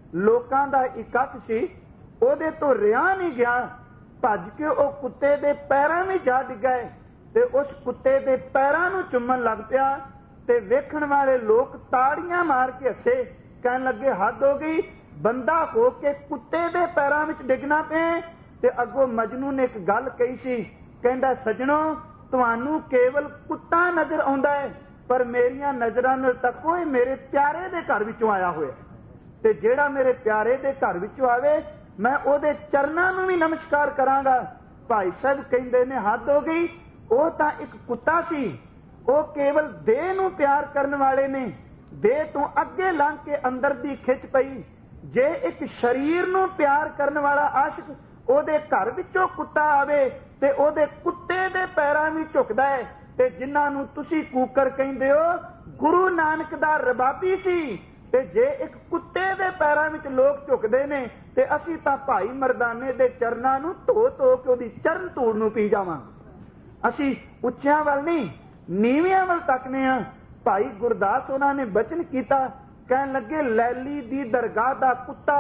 ਲੋਕਾਂ ਦਾ ਇਕੱਠ ਸੀ, ਉਹਦੇ ਤੋਂ ਰਿਹਾ ਨਹੀਂ ਗਿਆ, ਭੱਜ ਕੇ ਉਹ ਕੁੱਤੇ ਦੇ ਪੈਰਾਂ ਵਿੱਚ ਜਾ ਡਿੱਗਾ ਤੇ ਉਸ ਕੁੱਤੇ ਦੇ ਪੈਰਾਂ ਨੂੰ ਚੁੰਮਣ ਲੱਗ ਪਿਆ। ਤੇ ਵੇਖਣ ਵਾਲੇ ਲੋਕ ਤਾੜੀਆਂ ਮਾਰ ਕੇ ਹੱਸੇ, ਕਹਿਣ ਲੱਗੇ ਹੱਦ ਹੋ ਗਈ, ਬੰਦਾ ਹੋ ਕੇ ਕੁੱਤੇ ਦੇ ਪੈਰਾਂ ਵਿੱਚ ਡਿੱਗਣਾ ਪਏ। ਤੇ ਅੱਗੋਂ ਮਜਨੂ ਨੇ ਇੱਕ ਗੱਲ ਕਹੀ ਸੀ, ਕਹਿੰਦਾ ਸੱਜਣੋ ਤੁਹਾਨੂੰ ਕੇਵਲ ਕੁੱਤਾ ਨਜ਼ਰ ਆਉਂਦਾ ਹੈ, ਪਰ ਮੇਰੀਆਂ ਨਜ਼ਰਾਂ ਨਾਲ ਤੱਕੋ ਇਹ ਮੇਰੇ ਪਿਆਰੇ ਦੇ ਘਰ ਵਿੱਚੋਂ ਆਇਆ ਹੋਇਆ, ਤੇ ਜਿਹੜਾ ਮੇਰੇ ਪਿਆਰੇ ਦੇ ਘਰ ਵਿੱਚੋਂ ਆਵੇ ਮੈਂ ਉਹਦੇ ਚਰਨਾਂ ਨੂੰ ਵੀ ਨਮਸਕਾਰ ਕਰਾਂਗਾ। ਭਾਈ ਸਾਹਿਬ ਕਹਿੰਦੇ ਨੇ ਹੱਦ ਹੋ ਗਈ, ਉਹ ਤਾਂ ਇੱਕ ਕੁੱਤਾ ਸੀ, ਉਹ ਕੇਵਲ ਦੇਹ ਨੂੰ ਪਿਆਰ ਕਰਨ ਵਾਲੇ ਨੇ, ਦੇਹ ਤੋਂ ਅੱਗੇ ਲੰਘ ਕੇ ਅੰਦਰ ਦੀ ਖਿੱਚ ਪਈ। ਜੇ ਇੱਕ ਸਰੀਰ ਨੂੰ ਪਿਆਰ ਕਰਨ ਵਾਲਾ ਆਸ਼ਿਕ ਉਹਦੇ ਘਰ ਵਿੱਚੋਂ ਕੁੱਤਾ ਆਵੇ ਤੇ ਉਹਦੇ ਕੁੱਤੇ ਦੇ ਪੈਰਾਂ ਵਿੱਚ ਝੁਕਦਾ ਹੈ। ਤੇ ਜਿਨ੍ਹਾਂ ਨੂੰ ਤੁਸੀਂ ਕੂਕਰ ਕਹਿੰਦੇ ਹੋ ਗੁਰੂ ਨਾਨਕ ਦਾ ਰਬਾਬੀ ਸੀ, ਤੇ ਜੇ ਇੱਕ ਕੁੱਤੇ ਦੇ ਪੈਰਾਂ ਵਿੱਚ ਲੋਕ ਝੁਕਦੇ ਨੇ ਤੇ ਅਸੀਂ ਤਾਂ ਭਾਈ ਮਰਦਾਨੇ ਦੇ ਚਰਨਾਂ ਨੂੰ ਧੋ ਧੋ ਕੇ ਉਹਦੀ ਚਰਨ ਧੂੜ ਨੂੰ ਪੀ ਜਾਵਾਂਗੇ। ਅਸੀਂ ਉੱਚਿਆਂ ਵੱਲ ਨਹੀਂ ਨੀਵਿਆਂ ਵੱਲ ਤੱਕਨੇ ਆ। ਭਾਈ ਗੁਰਦਾਸ ਉਹਨਾਂ ਨੇ ਬਚਨ ਕੀਤਾ, ਕਹਿਣ ਲੱਗੇ ਲੈਲੀ ਦੀ ਦਰਗਾਹ ਦਾ ਕੁੱਤਾ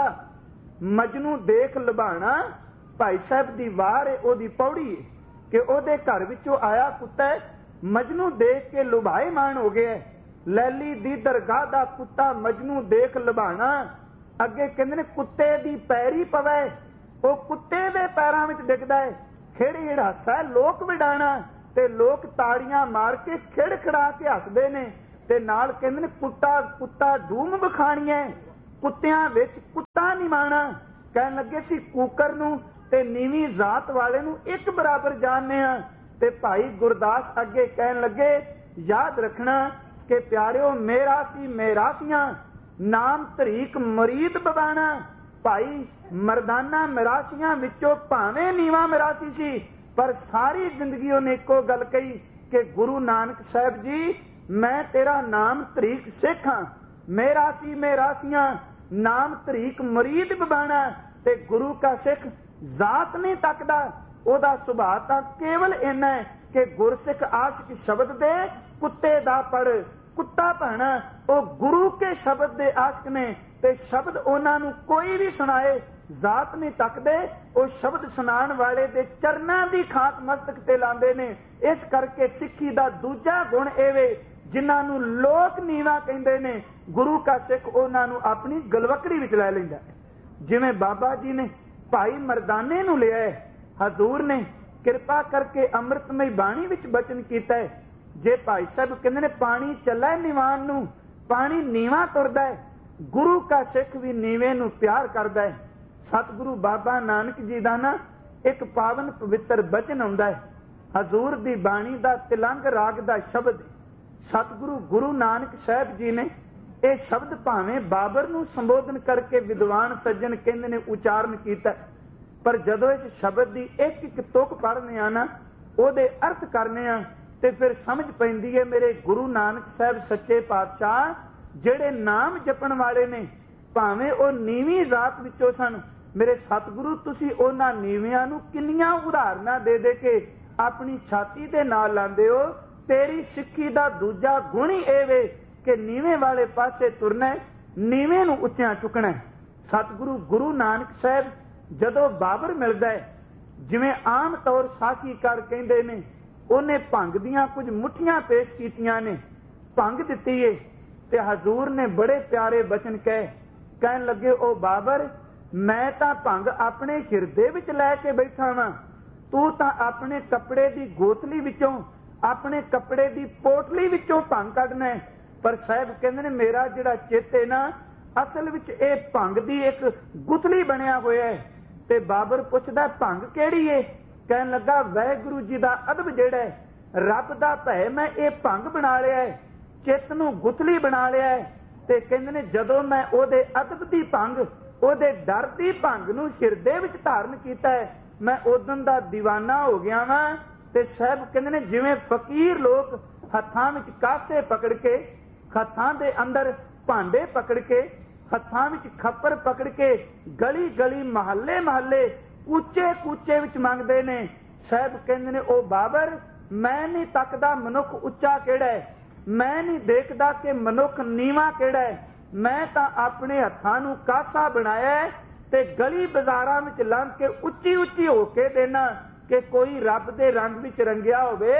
ਮਜਨੂ ਦੇਖ ਲੁਭਾਣਾ। ਭਾਈ ਸਾਹਿਬ ਦੀ ਵਾਰ ਹੈ, ਉਹਦੀ ਪੌੜੀ ਹੈ ਕਿ ਉਹਦੇ ਘਰ ਵਿੱਚੋਂ ਆਇਆ ਕੁੱਤਾ ਮਜਨੂ ਦੇਖ ਕੇ ਲੁਭਾਏਮਾਨ ਹੋ ਗਿਆ। ਲੈਲੀ ਦੀ ਦਰਗਾਹ ਦਾ ਕੁੱਤਾ ਮਜਨੂ ਦੇਖ ਲੁਭਾਣਾ। ਅੱਗੇ ਕਹਿੰਦੇ ਨੇ ਕੁੱਤੇ ਦੀ ਪੈਰੀ ਪਵੇ, ਉਹ ਕੁੱਤੇ ਦੇ ਪੈਰਾਂ ਵਿੱਚ ਡਿੱਗਦਾ ਹੈ। ਖੇੜੀ ਹਾਸਾ ਲੋਕ ਵਿਡਾਣਾ, ਤੇ ਲੋਕ ਤਾੜੀਆਂ ਮਾਰ ਕੇ ਖਿੜ ਖੜਾ ਕੇ ਹੱਸਦੇ ਨੇ। ਤੇ ਨਾਲ ਕਹਿੰਦੇ ਨੇ ਕੁੱਤਾ ਕੁੱਤਾ ਡੂਮ ਵਿਖਾਣੀਆਂ, ਕੁੱਤਿਆਂ ਵਿੱਚ ਕੁੱਤਾ ਨਹੀਂ ਮਾਣਾ। ਕਹਿਣ ਲੱਗੇ ਸੀ ਕੂਕਰ ਨੂੰ ਤੇ ਨੀਵੀਂ ਜ਼ਾਤ ਵਾਲੇ ਨੂੰ ਇੱਕ ਬਰਾਬਰ ਜਾਣਦੇ ਆ। ਤੇ ਭਾਈ ਗੁਰਦਾਸ ਅੱਗੇ ਕਹਿਣ ਲੱਗੇ ਯਾਦ ਰੱਖਣਾ ਕਿ ਪਿਆਰਿਓ ਮੇਰਾ ਸੀ ਮੇਰਾਸੀਆਂ ਨਾਮ ਤਰੀਕ ਮਰੀਦ ਬਵਾਣਾ। ਭਾਈ ਮਰਦਾਨਾ ਮਿਰਾਸੀਆਂ ਵਿੱਚੋਂ ਭਾਵੇਂ ਨੀਵਾ ਮਿਰਾਸੀ ਸੀ, ਪਰ ਸਾਰੀ ਜ਼ਿੰਦਗੀ ਉਹਨੇ ਇੱਕੋ ਗੱਲ ਕਹੀ ਕਿ ਗੁਰੂ ਨਾਨਕ ਸਾਹਿਬ ਜੀ ਮੈਂ ਤੇਰਾ ਨਾਮ ਤਰੀਕ ਸਿੱਖ ਹਾਂ, ਮੇਰਾ ਸੀ ਮੇਰਾਸੀਆਂ ਨਾਮ ਤਰੀਕ ਮਰੀਦ ਬਵਾਣਾ। ਤੇ ਗੁਰੂ ਕਾ ਸਿੱਖ ਜ਼ਾਤ ਨਹੀਂ ਤੱਕਦਾ, ਉਹਦਾ ਸੁਭਾਅ ਤਾਂ ਕੇਵਲ ਇੰਨਾ ਹੈ ਕਿ ਗੁਰਸਿੱਖ ਆਸ਼ਿਕ ਸ਼ਬਦ ਦੇ ਕੁੱਤੇ ਦਾ ਪੜ ਕੁੱਤਾ ਭਾਣਾ। ਉਹ ਗੁਰੂ ਕੇ ਸ਼ਬਦ ਦੇ ਆਸ਼ਿਕ ਨੇ, ਤੇ ਸ਼ਬਦ ਉਹਨਾਂ ਨੂੰ ਕੋਈ ਵੀ ਸੁਣਾਏ ਜ਼ਾਤ ਨਹੀਂ ਤੱਕਦੇ, ਉਹ ਸ਼ਬਦ ਸੁਣਾਉਣ ਵਾਲੇ ਦੇ ਚਰਨਾਂ ਦੀ ਖਾਕ ਮਸਤਕ ਤੇ ਲਾਉਂਦੇ ਨੇ। ਇਸ ਕਰਕੇ ਸਿੱਖੀ ਦਾ ਦੂਜਾ ਗੁਣ ਇਹ ਵੇ, ਜਿਨ੍ਹਾਂ ਨੂੰ ਲੋਕ ਨੀਵਾ ਕਹਿੰਦੇ ਨੇ ਗੁਰੂ ਕਾ ਸਿੱਖ ਉਹਨਾਂ ਨੂੰ ਆਪਣੀ ਗਲਵਕੜੀ ਵਿੱਚ ਲੈ ਲੈਂਦਾ। ਜਿਵੇਂ ਬਾਬਾ ਜੀ ਨੇ ਭਾਈ ਮਰਦਾਨੇ ਨੂੰ ਲਿਆ, ਹਜ਼ੂਰ ਨੇ ਕਿਰਪਾ ਕਰਕੇ ਅੰਮ੍ਰਿਤਮਈ ਬਾਣੀ ਵਿੱਚ ਬਚਨ ਕੀਤਾ ਹੈ, ਜੇ ਭਾਈ ਸਾਹਿਬ ਕਹਿੰਦੇ ਨੇ ਪਾਣੀ ਚੱਲਾ ਨਿਵਾਨ ਨੂੰ, ਪਾਣੀ ਨੀਵਾ ਤੁਰਦਾ ਹੈ, ਗੁਰੂ ਕਾ ਸਿੱਖ ਵੀ ਨੀਵੇਂ ਨੂੰ ਪਿਆਰ ਕਰਦਾ ਹੈ। ਸਤਿਗੁਰੂ ਬਾਬਾ ਨਾਨਕ ਜੀ ਦਾ ਨਾ ਇੱਕ ਪਾਵਨ ਪਵਿੱਤਰ ਬਚਨ ਆਉਂਦਾ ਹੈ, ਹਜ਼ੂਰ ਦੀ ਬਾਣੀ ਦਾ ਤਿਲੰਗ ਰਾਗ ਦਾ ਸ਼ਬਦ। ਸਤਿਗੁਰੂ ਗੁਰੂ ਨਾਨਕ ਸਾਹਿਬ ਜੀ ਨੇ ਇਹ ਸ਼ਬਦ ਭਾਵੇਂ ਬਾਬਰ ਨੂੰ ਸੰਬੋਧਨ ਕਰਕੇ ਵਿਦਵਾਨ ਸੱਜਣ ਕਹਿੰਦੇ ਨੇ ਉਚਾਰਨ ਕੀਤਾ, ਪਰ ਜਦੋਂ ਇਸ ਸ਼ਬਦ ਦੀ ਇੱਕ ਇੱਕ ਤੁਕ ਪੜ੍ਹਨੇ ਆ ਨਾ, ਉਹਦੇ ਅਰਥ ਕਰਨੇ ਆ, ਤੇ ਫਿਰ ਸਮਝ ਪੈਂਦੀ ਹੈ ਮੇਰੇ ਗੁਰੂ ਨਾਨਕ ਸਾਹਿਬ ਸੱਚੇ ਪਾਤਸ਼ਾਹ ਜਿਹੜੇ ਨਾਮ ਜਪਣ ਵਾਲੇ ਨੇ, ਭਾਵੇਂ ਉਹ ਨੀਵੀਂ ਜ਼ਾਤ ਵਿੱਚੋਂ ਸਨ, ਮੇਰੇ ਸਤਿਗੁਰੂ ਤੁਸੀਂ ਉਹਨਾਂ ਨੀਵਿਆਂ ਨੂੰ ਕਿੰਨੀਆਂ ਉਦਾਹਰਨਾਂ ਦੇ ਦੇ ਕੇ ਆਪਣੀ ਛਾਤੀ ਦੇ ਨਾਲ ਲਾਉਂਦੇ ਹੋ। ਤੇਰੀ ਸਿੱਖੀ ਦਾ ਦੂਜਾ ਗੁਣ ਹੀ ਇਹ ਵੇ ਕਿ ਨੀਵੇਂ ਵਾਲੇ ਪਾਸੇ ਤੁਰਨਾ, ਨੀਵੇਂ ਨੂੰ ਉੱਚਿਆਂ ਚੁੱਕਣਾ। ਸਤਿਗੁਰੂ ਗੁਰੂ ਨਾਨਕ ਸਾਹਿਬ ਜਦੋਂ ਬਾਬਰ ਮਿਲਦਾ ਹੈ, ਜਿਵੇਂ ਆਮ ਤੌਰ ਸਾਖੀਕਾਰ ਕਹਿੰਦੇ ਨੇ, ਉਹਨੇ ਭੰਗ ਦੀਆਂ ਕੁਝ ਮੁੱਠੀਆਂ ਪੇਸ਼ ਕੀਤੀਆਂ ਨੇ, ਭੰਗ ਦਿੱਤੀ ਏ, ਤੇ ਹਜ਼ੂਰ ਨੇ ਬੜੇ ਪਿਆਰੇ ਬਚਨ ਕਹੇ, ਕਹਿਣ ਲੱਗੇ ਉਹ ਬਾਬਰ ਮੈਂ ਤਾਂ ਭੰਗ ਆਪਣੇ ਹਿਰਦੇ ਵਿੱਚ ਲੈ ਕੇ ਬੈਠਾ ਵਾਂ, ਤੂੰ ਤਾਂ ਆਪਣੇ ਕੱਪੜੇ ਦੀ ਗੋਤਲੀ ਵਿੱਚੋਂ ਆਪਣੇ ਕੱਪੜੇ ਦੀ ਪੋਟਲੀ ਵਿੱਚੋਂ ਭੰਗ ਕੱਢਣਾ। ਪਰ ਸਾਹਿਬ ਕਹਿੰਦੇ ਨੇ ਮੇਰਾ ਜਿਹੜਾ ਚਿੱਤ ਹੈ ਨਾ, ਅਸਲ ਵਿੱਚ ਇਹ ਭੰਗ ਦੀ ਇੱਕ ਗੁਥਲੀ ਬਣਿਆ ਹੋਇਆ ਹੈ। ਤੇ ਬਾਬਰ ਪੁੱਛਦਾ ਭੰਗ ਕਿਹੜੀ ਏ? ਕਹਿਣ ਲੱਗਾ ਵਾਹਿਗੁਰੂ ਜੀ ਦਾ ਅਦਬ ਜਿਹੜਾ ਹੈ, ਰੱਬ ਦਾ ਭੈ ਮੈਂ ਇਹ ਭੰਗ ਬਣਾ ਲਿਆ ਹੈ, ਚਿੱਤ ਨੂੰ ਗੁਥਲੀ ਬਣਾ ਲਿਆ ਹੈ। ਤੇ ਕਹਿੰਦੇ ਨੇ ਜਦੋਂ ਮੈਂ ਉਹਦੇ ਅਦਬ ਦੀ ਭੰਗ, ਉਹਦੇ ਡਰ ਦੀ ਭੰਗ ਨੂੰ ਹਿਰਦੇ ਵਿੱਚ ਧਾਰਨ ਕੀਤਾ ਹੈ, ਮੈਂ ਉਦੋਂ ਦਾ ਦੀਵਾਨਾ ਹੋ ਗਿਆ ਵਾਂ। ਤੇ ਸਾਹਿਬ ਕਹਿੰਦੇ ਨੇ ਜਿਵੇਂ ਫਕੀਰ ਲੋਕ ਹੱਥਾਂ ਵਿੱਚ ਕਾਸੇ ਪਕੜ ਕੇ, ਹੱਥਾਂ ਦੇ ਅੰਦਰ ਭਾਂਡੇ ਪਕੜ ਕੇ, ਹੱਥਾਂ ਵਿੱਚ ਖੱਪਰ ਪਕੜ ਕੇ ਗਲੀ ਗਲੀ ਮਹੱਲੇ ਮਹੱਲੇ ਕੂਚੇ ਕੂਚੇ ਵਿੱਚ ਮੰਗਦੇ ਨੇ, ਸਾਹਿਬ ਕਹਿੰਦੇ ਨੇ ਉਹ ਬਾਬਰ ਮੈਂ ਨਹੀਂ ਤੱਕਦਾ ਮਨੁੱਖ ਉੱਚਾ ਕਿਹੜਾ ਹੈ, ਮੈਂ ਨਹੀਂ ਦੇਖਦਾ ਕਿ ਮਨੁੱਖ ਨੀਵਾਂ ਕਿਹੜਾ ਹੈ, ਮੈਂ ਤਾਂ ਆਪਣੇ ਹੱਥਾਂ ਨੂੰ ਕਾਸਾ ਬਣਾਇਆ ਤੇ ਗਲੀ ਬਾਜ਼ਾਰਾਂ ਵਿੱਚ ਲੰਘ ਕੇ ਉੱਚੀ ਉੱਚੀ ਹੋ ਕੇ ਦੇਣਾ ਕਿ ਕੋਈ ਰੱਬ ਦੇ ਰੰਗ ਵਿੱਚ ਰੰਗਿਆ ਹੋਵੇ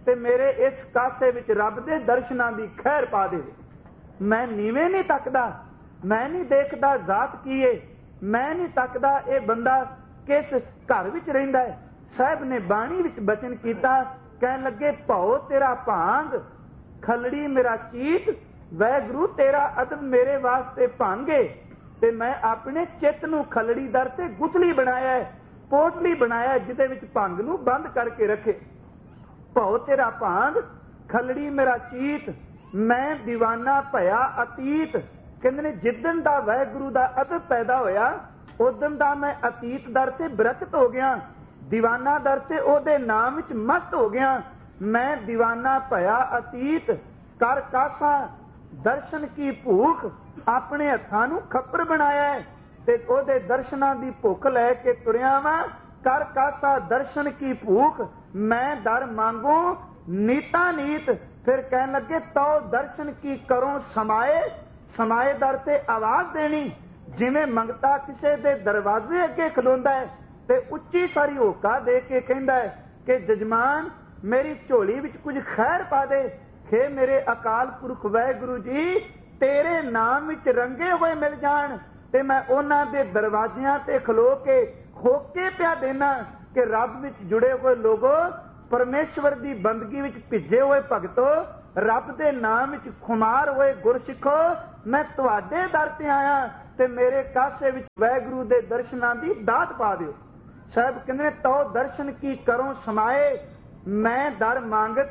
ਤੇ ਮੇਰੇ ਇਸ ਕਾਸੇ ਵਿੱਚ ਰੱਬ ਦੇ ਦਰਸ਼ਨਾਂ ਦੀ ਖੈਰ ਪਾ ਦੇਵੇ। ਮੈਂ ਨੀਵੇਂ ਨਹੀਂ ਤੱਕਦਾ, ਮੈਂ ਨਹੀਂ ਦੇਖਦਾ ਜ਼ਾਤ ਕੀ ਏ, ਮੈਂ ਨਹੀਂ ਤੱਕਦਾ ਇਹ ਬੰਦਾ ਕਿਸ ਘਰ ਵਿੱਚ ਰਹਿੰਦਾ ਹੈ। ਸਾਹਿਬ ਨੇ ਬਾਣੀ ਵਿੱਚ ਬਚਨ ਕੀਤਾ, ਕਹਿਣ ਲੱਗੇ ਭਉ ਤੇਰਾ ਭਾਂਗ, ਖਲੜੀ ਮੇਰਾ ਚੀਤ, ਵੈਗੁਰੂ ਤੇਰਾ ਅਦਬ ਮੇਰੇ ਵਾਸਤੇ ਭਾਂਗੇ। ਤੇ ਮੈਂ ਆਪਣੇ ਚਿੱਤ ਨੂੰ ਖਲੜੀ ਦਰ ਤੇ ਗੁਥਲੀ ਬਣਾਇਆ ਹੈ, ਪੋਟਲੀ ਬਣਾਇਆ ਜਿਹਦੇ ਵਿੱਚ ਭੰਗ ਨੂੰ ਬੰਦ ਕਰਕੇ ਰੱਖੇ। ਭਉ ਤੇਰਾ ਭਾਂਗ, ਖਲੜੀ ਮੇਰਾ ਚੀਤ, ਮੈਂ ਦੀਵਾਨਾ ਭਇਆ ਅਤੀਤ। ਕਹਿੰਦੇ ਨੇ ਜਿੱਦਣ ਦਾ ਵਾਹਿਗੁਰੂ ਦਾ ਅਦਬ ਪੈਦਾ ਹੋਇਆ, ਉਦਣ ਦਾ ਮੈਂ ਅਤੀਤ ਦਰ ਤੇ ਬਰਕਤ ਹੋ ਗਿਆ, ਦੀਵਾਨਾ ਦਰ ਤੇ ਉਹਦੇ ਨਾਮ ਵਿੱਚ ਮਸਤ ਹੋ ਗਿਆ। ਮੈਂ ਦੀਵਾਨਾ ਭਇਆ ਅਤੀਤ, ਕਰ ਕਾਸਾ ਦਰਸ਼ਨ ਕੀ ਭੂਖ, ਆਪਣੇ ਹੱਥਾਂ ਨੂੰ ਖੱਪਰ ਬਣਾਇਆ ਤੇ ਉਹਦੇ ਦਰਸ਼ਨਾਂ ਦੀ ਭੁੱਖ ਲੈ ਕੇ ਤੁਰਿਆ ਵਾਂ। ਕਰ ਕਾਸਾ ਦਰਸ਼ਨ ਕੀ ਭੂਖ, ਮੈਂ ਦਰ ਮੰਗੂ ਨੀਤਾ ਨੀਤ। ਫਿਰ ਕਹਿਣ ਲੱਗੇ ਤਉ ਦਰਸ਼ਨ ਕੀ ਕਰੋ ਸਮਾਏ, ਸਮਾਏ ਦਰ ਤੇ ਆਵਾਜ਼ ਦੇਣੀ। ਜਿਵੇਂ ਮੰਗਤਾ ਕਿਸੇ ਦੇ ਦਰਵਾਜ਼ੇ ਅੱਗੇ ਖਲੋਂਦਾ ਹੈ ਤੇ ਉੱਚੀ ਸਾਰੀ ਹੋਕਾ ਦੇ ਕੇ ਕਹਿੰਦਾ ਹੈ ਕਿ ਜਜਮਾਨ ਮੇਰੀ ਝੋਲੀ ਵਿੱਚ ਕੁਝ ਖੈਰ ਪਾ ਦੇ। ਖੇ ਮੇਰੇ ਅਕਾਲ ਪੁਰਖ ਵਾਹਿਗੁਰੂ ਜੀ ਤੇਰੇ ਨਾਮ ਵਿੱਚ ਰੰਗੇ ਹੋਏ ਮਿਲ ਜਾਣ ਤੇ ਮੈਂ ਉਹਨਾਂ ਦੇ ਦਰਵਾਜ਼ਿਆਂ ਤੇ ਖਲੋ ਕੇ ਹੋਕੇ ਪਿਆ ਦੇਣਾ ਕਿ ਰੱਬ ਵਿੱਚ ਜੁੜੇ ਹੋਏ ਲੋਗੋ, ਪਰਮੇਸ਼ਵਰ ਦੀ ਬੰਦਗੀ ਵਿੱਚ ਭਿੱਜੇ ਹੋਏ ਭਗਤੋ, ਰੱਬ ਦੇ ਨਾਮ ਵਿੱਚ ਖੁਮਾਰ ਹੋਏ ਗੁਰਸਿੱਖੋ, ਮੈਂ ਤੁਹਾਡੇ ਦਰ ਤੇ ਆਇਆ ਤੇ ਮੇਰੇ ਕਾਸੇ ਵਿੱਚ ਵਾਹਿਗੁਰੂ ਦੇ ਦਰਸ਼ਨਾਂ ਦੀ ਦਾਤ ਪਾ ਦਿਓ। ਸਾਹਿਬ ਕਹਿੰਦੇ ਤਉ ਦਰਸ਼ਨ ਕੀ ਕਰੋ ਸਮਾਏ, ਮੈਂ ਦਰ ਮੰਗਤ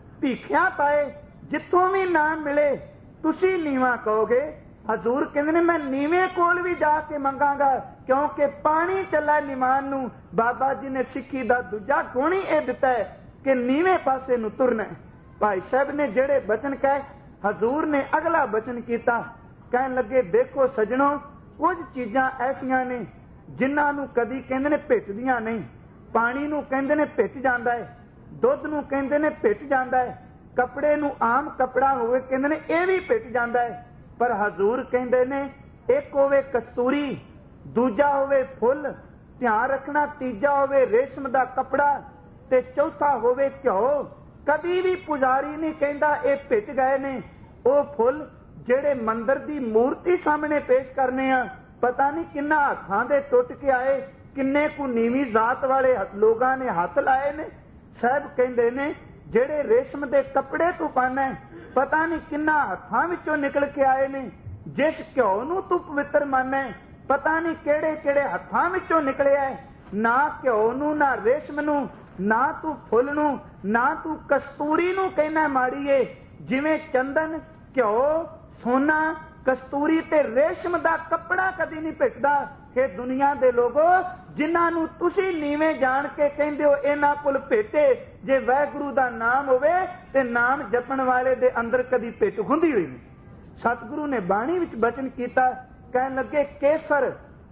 ਭੀਖਿਆ ਪਾਏ। ਜਿੱਥੋਂ ਵੀ ਨਾਮ ਮਿਲੇ ਤੁਸੀਂ ਨੀਵਾਂ ਕਹੋਗੇ। ਹਜ਼ੂਰ ਕਹਿੰਦੇ ਨੇ ਮੈਂ ਨੀਵੇਂ ਕੋਲ ਵੀ ਜਾ ਕੇ ਮੰਗਾਂਗਾ, ਕਿਉਂਕਿ ਪਾਣੀ ਚੱਲਾ ਨਿਮਾਨ ਨੂੰ। ਬਾਬਾ ਜੀ ਨੇ ਸਿੱਖੀ ਦਾ ਦੂਜਾ ਗੁਣ ਹੀ ਇਹ ਦਿੱਤਾ ਹੈ ਕਿ ਨੀਵੇਂ ਪਾਸੇ ਨੂੰ ਤੁਰਨਾ। ਭਾਈ ਸਾਹਿਬ ਨੇ ਜਿਹੜੇ ਬਚਨ ਕਹੇ, ਹਜ਼ੂਰ ਨੇ ਅਗਲਾ ਬਚਨ ਕੀਤਾ, ਕਹਿਣ ਲੱਗੇ ਦੇਖੋ ਸਜਣੋ, ਕੁਝ ਚੀਜ਼ਾਂ ਐਸੀਆਂ ਨੇ ਜਿਨ੍ਹਾਂ ਨੂੰ ਕਦੀ ਕਹਿੰਦੇ ਨੇ ਭਿੱਜਦੀਆਂ ਨਹੀਂ। ਪਾਣੀ ਨੂੰ ਕਹਿੰਦੇ ਨੇ ਭਿੱਜ ਜਾਂਦਾ ਹੈ, ਦੁੱਧ ਨੂੰ ਕਹਿੰਦੇ ਨੇ ਭਿੱਜ ਜਾਂਦਾ ਹੈ, ਕੱਪੜੇ ਨੂੰ ਆਮ ਕੱਪੜਾ ਹੋਵੇ ਕਹਿੰਦੇ ਨੇ ਇਹ ਵੀ ਭਿੱਜ ਜਾਂਦਾ ਹੈ। ਪਰ ਹਜ਼ੂਰ ਕਹਿੰਦੇ ਨੇ ਇੱਕ ਹੋਵੇ ਕਸਤੂਰੀ, ਦੂਜਾ ਹੋਵੇ ਫੁੱਲ, ਧਿਆਨ ਰੱਖਣਾ ਤੀਜਾ ਹੋਵੇ ਰੇਸ਼ਮ ਦਾ ਕੱਪੜਾ ਤੇ ਚੌਥਾ ਹੋਵੇ ਘਿਓ। ਕਦੀ ਵੀ ਪੁਜਾਰੀ ਨਹੀਂ ਕਹਿੰਦਾ ਇਹ ਭਿੱਜ ਗਏ ਨੇ। ਉਹ ਫੁੱਲ ਜਿਹੜੇ ਮੰਦਰ ਦੀ ਮੂਰਤੀ ਸਾਹਮਣੇ ਪੇਸ਼ ਕਰਨੇ ਆ, ਪਤਾ ਨਹੀਂ ਕਿੰਨਾ ਹੱਥਾਂ ਦੇ ਟੁੱਟ ਕੇ ਆਏ, ਕਿੰਨੇ ਕੁ ਨੀਵੀਂ ਜ਼ਾਤ ਵਾਲੇ ਲੋਕਾਂ ਨੇ ਹੱਥ ਲਾਏ ਨੇ। ਸਾਹਿਬ ਕਹਿੰਦੇ ਨੇ ਜਿਹੜੇ ਰੇਸ਼ਮ ਦੇ ਕੱਪੜੇ ਤੂੰ ਪਾਣਾ, ਪਤਾ ਨਹੀਂ ਕਿੰਨਾ ਹੱਥਾਂ ਵਿੱਚੋਂ ਨਿਕਲ ਕੇ ਆਏ ਨੇ। ਜਿਸ ਘਿਓ ਨੂੰ ਤੂੰ ਪਵਿੱਤਰ ਮੰਨੈ, ਪਤਾ ਨਹੀਂ ਕਿਹੜੇ ਕਿਹੜੇ ਹੱਥਾਂ ਵਿੱਚੋਂ ਨਿਕਲਿਆ। ਨਾ ਘਿਓ ਨੂੰ, ਨਾ ਰੇਸ਼ਮ ਨੂੰ, ਨਾ ਤੂੰ ਫੁੱਲ ਨੂੰ, ਨਾ ਤੂੰ ਕਸਤੂਰੀ ਨੂੰ ਕਹਿਣਾ ਮਾੜੀਏ। ਜਿਵੇਂ ਚੰਦਨ, ਘਿਓ, ਸੋਨਾ, ਕਸਤੂਰੀ ਤੇ ਰੇਸ਼ਮ ਦਾ ਕੱਪੜਾ ਕਦੀ ਨਹੀਂ ਭਿੱਜਦਾ। ਕਿ ਦੁਨੀਆ ਦੇ ਲੋਗੋ ਜਿਨ੍ਹਾਂ ਨੂੰ ਤੁਸੀਂ ਨੀਵੇਂ ਜਾਣ ਕੇ ਕਹਿੰਦੇ ਹੋ ਇਹਨਾਂ ਕੋਲ ਭੇਟੇ, ਜੇ ਵਾਹਿਗੁਰੂ ਦਾ ਨਾਮ ਹੋਵੇ ਤੇ ਨਾਮ ਜਪਣ ਵਾਲੇ ਦੇ ਅੰਦਰ ਕਦੀ ਭਿੱਟ ਹੁੰਦੀ ਹੋਈ ਨਹੀਂ। ਸਤਿਗੁਰੂ ਨੇ ਬਾਣੀ ਵਿੱਚ ਬਚਨ ਕੀਤਾ, ਕਹਿਣ ਲੱਗੇ ਕੇਸਰ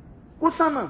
ਕੁਸਮ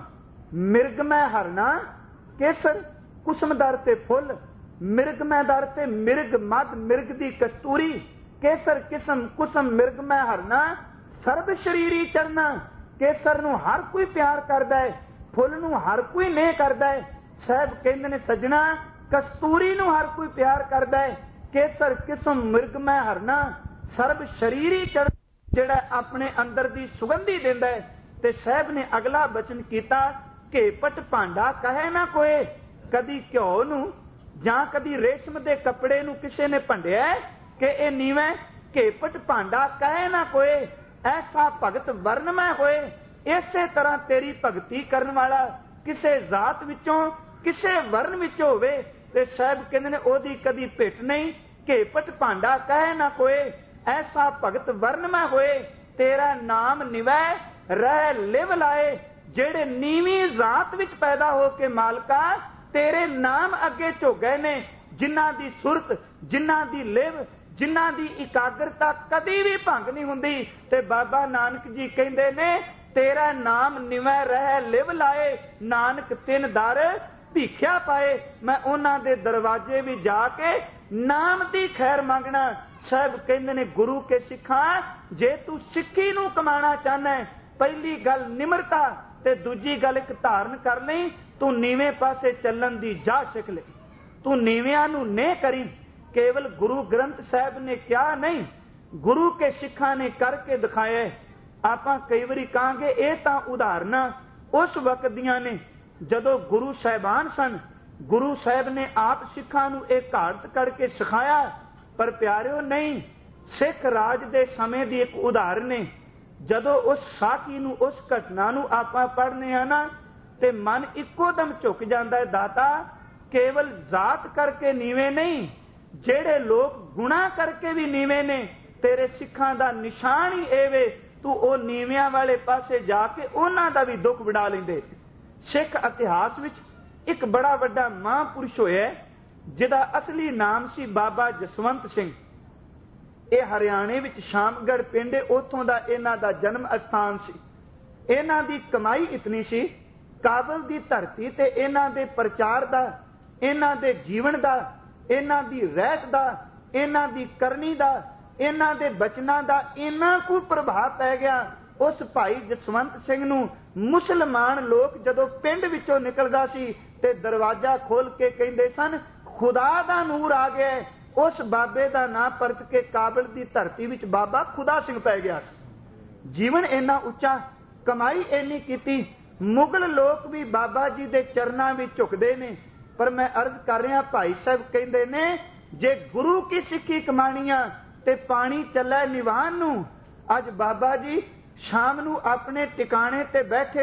ਮਿਰਗਮੈ ਹਰਨਾ। ਕੇਸਰ ਕੁਸਮਦਰ ਤੇ ਫੁੱਲ, ਮਿਰਗਮੈ ਦਰ ਤੇ ਮਿਰਗ ਮਦ, ਮਿਰਗ ਦੀ ਕਸਤੂਰੀ। ਕੇਸਰ ਕਿਸਮ ਕੁਸਮ ਮਿਰਗਮੈ ਹਰਨਾ, ਸਰਬ ਸ਼ਰੀਰੀ ਚਰਨਾ। ਕੇਸਰ ਨੂੰ ਹਰ ਕੋਈ ਪਿਆਰ ਕਰਦਾ ਹੈ, ਫੁੱਲ ਨੂੰ ਹਰ ਕੋਈ ਨਹੀਂ ਕਰਦਾ ਹੈ। ਸਾਹਿਬ ਕਹਿੰਦੇ ਨੇ ਸੱਜਣਾ, ਕਸਤੂਰੀ ਨੂੰ ਹਰ ਕੋਈ ਪਿਆਰ ਕਰਦਾ ਹੈ। ਕੇਸਰ ਕਿਸਮ ਮਿਰਗਮੈ ਹਰਨਾ, ਸਰਬ ਸ਼ਰੀਰੀ ਚੜ੍ਹ ਜਿਹੜਾ ਆਪਣੇ ਅੰਦਰ ਦੀ ਸੁਗੰਧੀ ਦਿੰਦਾ ਹੈ। ਤੇ ਸਾਹਿਬ ਨੇ ਅਗਲਾ ਬਚਨ ਕੀਤਾ, ਘੇਪਟ ਭਾਂਡਾ ਕਹੇ ਨਾ ਕੋਏ। ਕਦੀ ਘਿਓ ਨੂੰ ਜਾਂ ਕਦੀ ਰੇਸ਼ਮ ਦੇ ਕੱਪੜੇ ਨੂੰ ਕਿਸੇ ਨੇ ਭੰਡਿਆ ਕਿ ਇਹ ਨੀਵੇਂ, ਘੇਪਟ ਭਾਂਡਾ ਕਹੇ ਨਾ ਕੋਏ। ਐਸਾ ਭਗਤ ਵਰਨਮੈ ਹੋਏ। ਇਸੇ ਤਰ੍ਹਾਂ ਤੇਰੀ ਭਗਤੀ ਕਰਨ ਵਾਲਾ ਕਿਸੇ ਜ਼ਾਤ ਵਿੱਚੋਂ, ਕਿਸੇ ਵਰਨ ਵਿੱਚੋਂ ਹੋਵੇ ਤੇ ਸਾਹਿਬ ਕਹਿੰਦੇ ਨੇ ਉਹਦੀ ਕਦੀ ਭਿੱਟ ਨਹੀਂ। ਘੇਪਟ ਭਾਂਡਾ ਕਹੇ ਨਾ ਕੋਏ, ਐਸਾ ਭਗਤ ਵਰਨਮੈ ਹੋਏ। ਤੇਰਾ ਨਾਮ ਨਿਵੈ ਰਹਿ ਲਿਵ ਲਾਏ। ਜਿਹੜੇ ਨੀਵੀਂ ਜ਼ਾਤ ਵਿੱਚ ਪੈਦਾ ਹੋ ਕੇ ਮਾਲਕਾ ਤੇਰੇ ਨਾਮ ਅੱਗੇ ਝੁਕ ਨੇ, ਜਿਨ੍ਹਾਂ ਦੀ ਸੁਰਤ, ਜਿਨ੍ਹਾਂ ਦੀ ਲਿਵ, ਜਿਨ੍ਹਾਂ ਦੀ ਇਕਾਗਰਤਾ ਕਦੀ ਵੀ ਭੰਗ ਨਹੀਂ ਹੁੰਦੀ। ਤੇ ਬਾਬਾ ਨਾਨਕ ਜੀ ਕਹਿੰਦੇ ਨੇ ਤੇਰਾ ਨਾਮ ਨਿਵੈ ਰਹਿ ਲਿਵ ਲਾਏ। ਨਾਨਕ ਤਿੰਨ ਦਰ ਭੀਖਿਆ ਪਾਏ। ਮੈਂ ਉਹਨਾਂ ਦੇ ਦਰਵਾਜ਼ੇ ਵੀ ਜਾ ਕੇ ਨਾਮ ਦੀ ਖੈਰ ਮੰਗਣਾ। ਸਾਹਿਬ ਕਹਿੰਦੇ ਨੇ ਗੁਰੂ ਕੇ ਸਿੱਖਾਂ, ਜੇ ਤੂੰ ਸਿੱਖੀ ਨੂੰ ਕਮਾਣਾ ਚਾਹਨਾ, ਪਹਿਲੀ ਗੱਲ ਨਿਮਰਤਾ ਤੇ ਦੂਜੀ ਗੱਲ ਇੱਕ ਧਾਰਨ ਕਰ ਲਈ, ਤੂੰ ਨੀਵੇਂ ਪਾਸੇ ਚੱਲਣ ਦੀ ਜਾ ਸਿੱਖ ਲੈ। ਤੂੰ ਨੀਵਿਆਂ ਨੂੰ ਨੇ ਕਰੀ। केवल गुरु ग्रंथ साहब ने क्या नहीं, गुरु के सिखा ने करके दिखाया। आपां कई वारी कहांगे ये तां उदाहरणां उस वक्त दियां ने जदों गुरु साहिबान सन, गुरु साहब ने आप सिखां नूं एक घाट करके सिखाया। पर प्यारिओ नहीं, सिख राज दे समय दी एक उदाहरण है। जदों उस साखी नूं, उस घटना नूं आपां पढ़ने आ ना ते मन इक्को दम झुक जाता है। दाता केवल जात करके नीवे नहीं, जेड़े लोग गुणा करके भी नीवे ने, तेरे सिखां दा निशान ही एवे तू ओ नीवियां वाले पासे जाके उन्हां दा भी दुख वड़ा लेंदे। सिख इतिहास विच एक बड़ा वड्डा महापुरुष होया जिहदा असली नाम सी बाबा जसवंत सिंह। ਇਹ हरियाणे विच शामगढ़ पिंड है, उथों दा इन्हां दा जन्म स्थान सी। इन्हां दी कमाई इतनी सी, काबल दी धरती ते इन्हां दे प्रचार दा, इन्हां दे जीवन दा, इन्हां दी रहत दा, इन्हां दी करनी दा, इन्हां दे बचनां दा इन्ना को प्रभाव पै गया। उस भाई जसवंत सिंह नूं मुसलमान लोग जदों पिंड विचों निकलदा सी ते दरवाजा खोल के कहिंदे सन खुदा दा नूर आ गया। उस बाबे का नाम परत के काबल की धरती विच बाबा खुदा सिंह पै गया। जीवन इन्ना उच्चा, कमाई इन्नी कीती, मुगल लोग भी बाबा जी के चरणों में झुकते ने। पर मैं अर्ज कर रहा, भाई साहब कहते ने जे गुरु की सिक्खी कमाणियां ते पानी चलै निवान नूं। अज बाबा जी शाम नूं अपने टिकाणे ते बैठे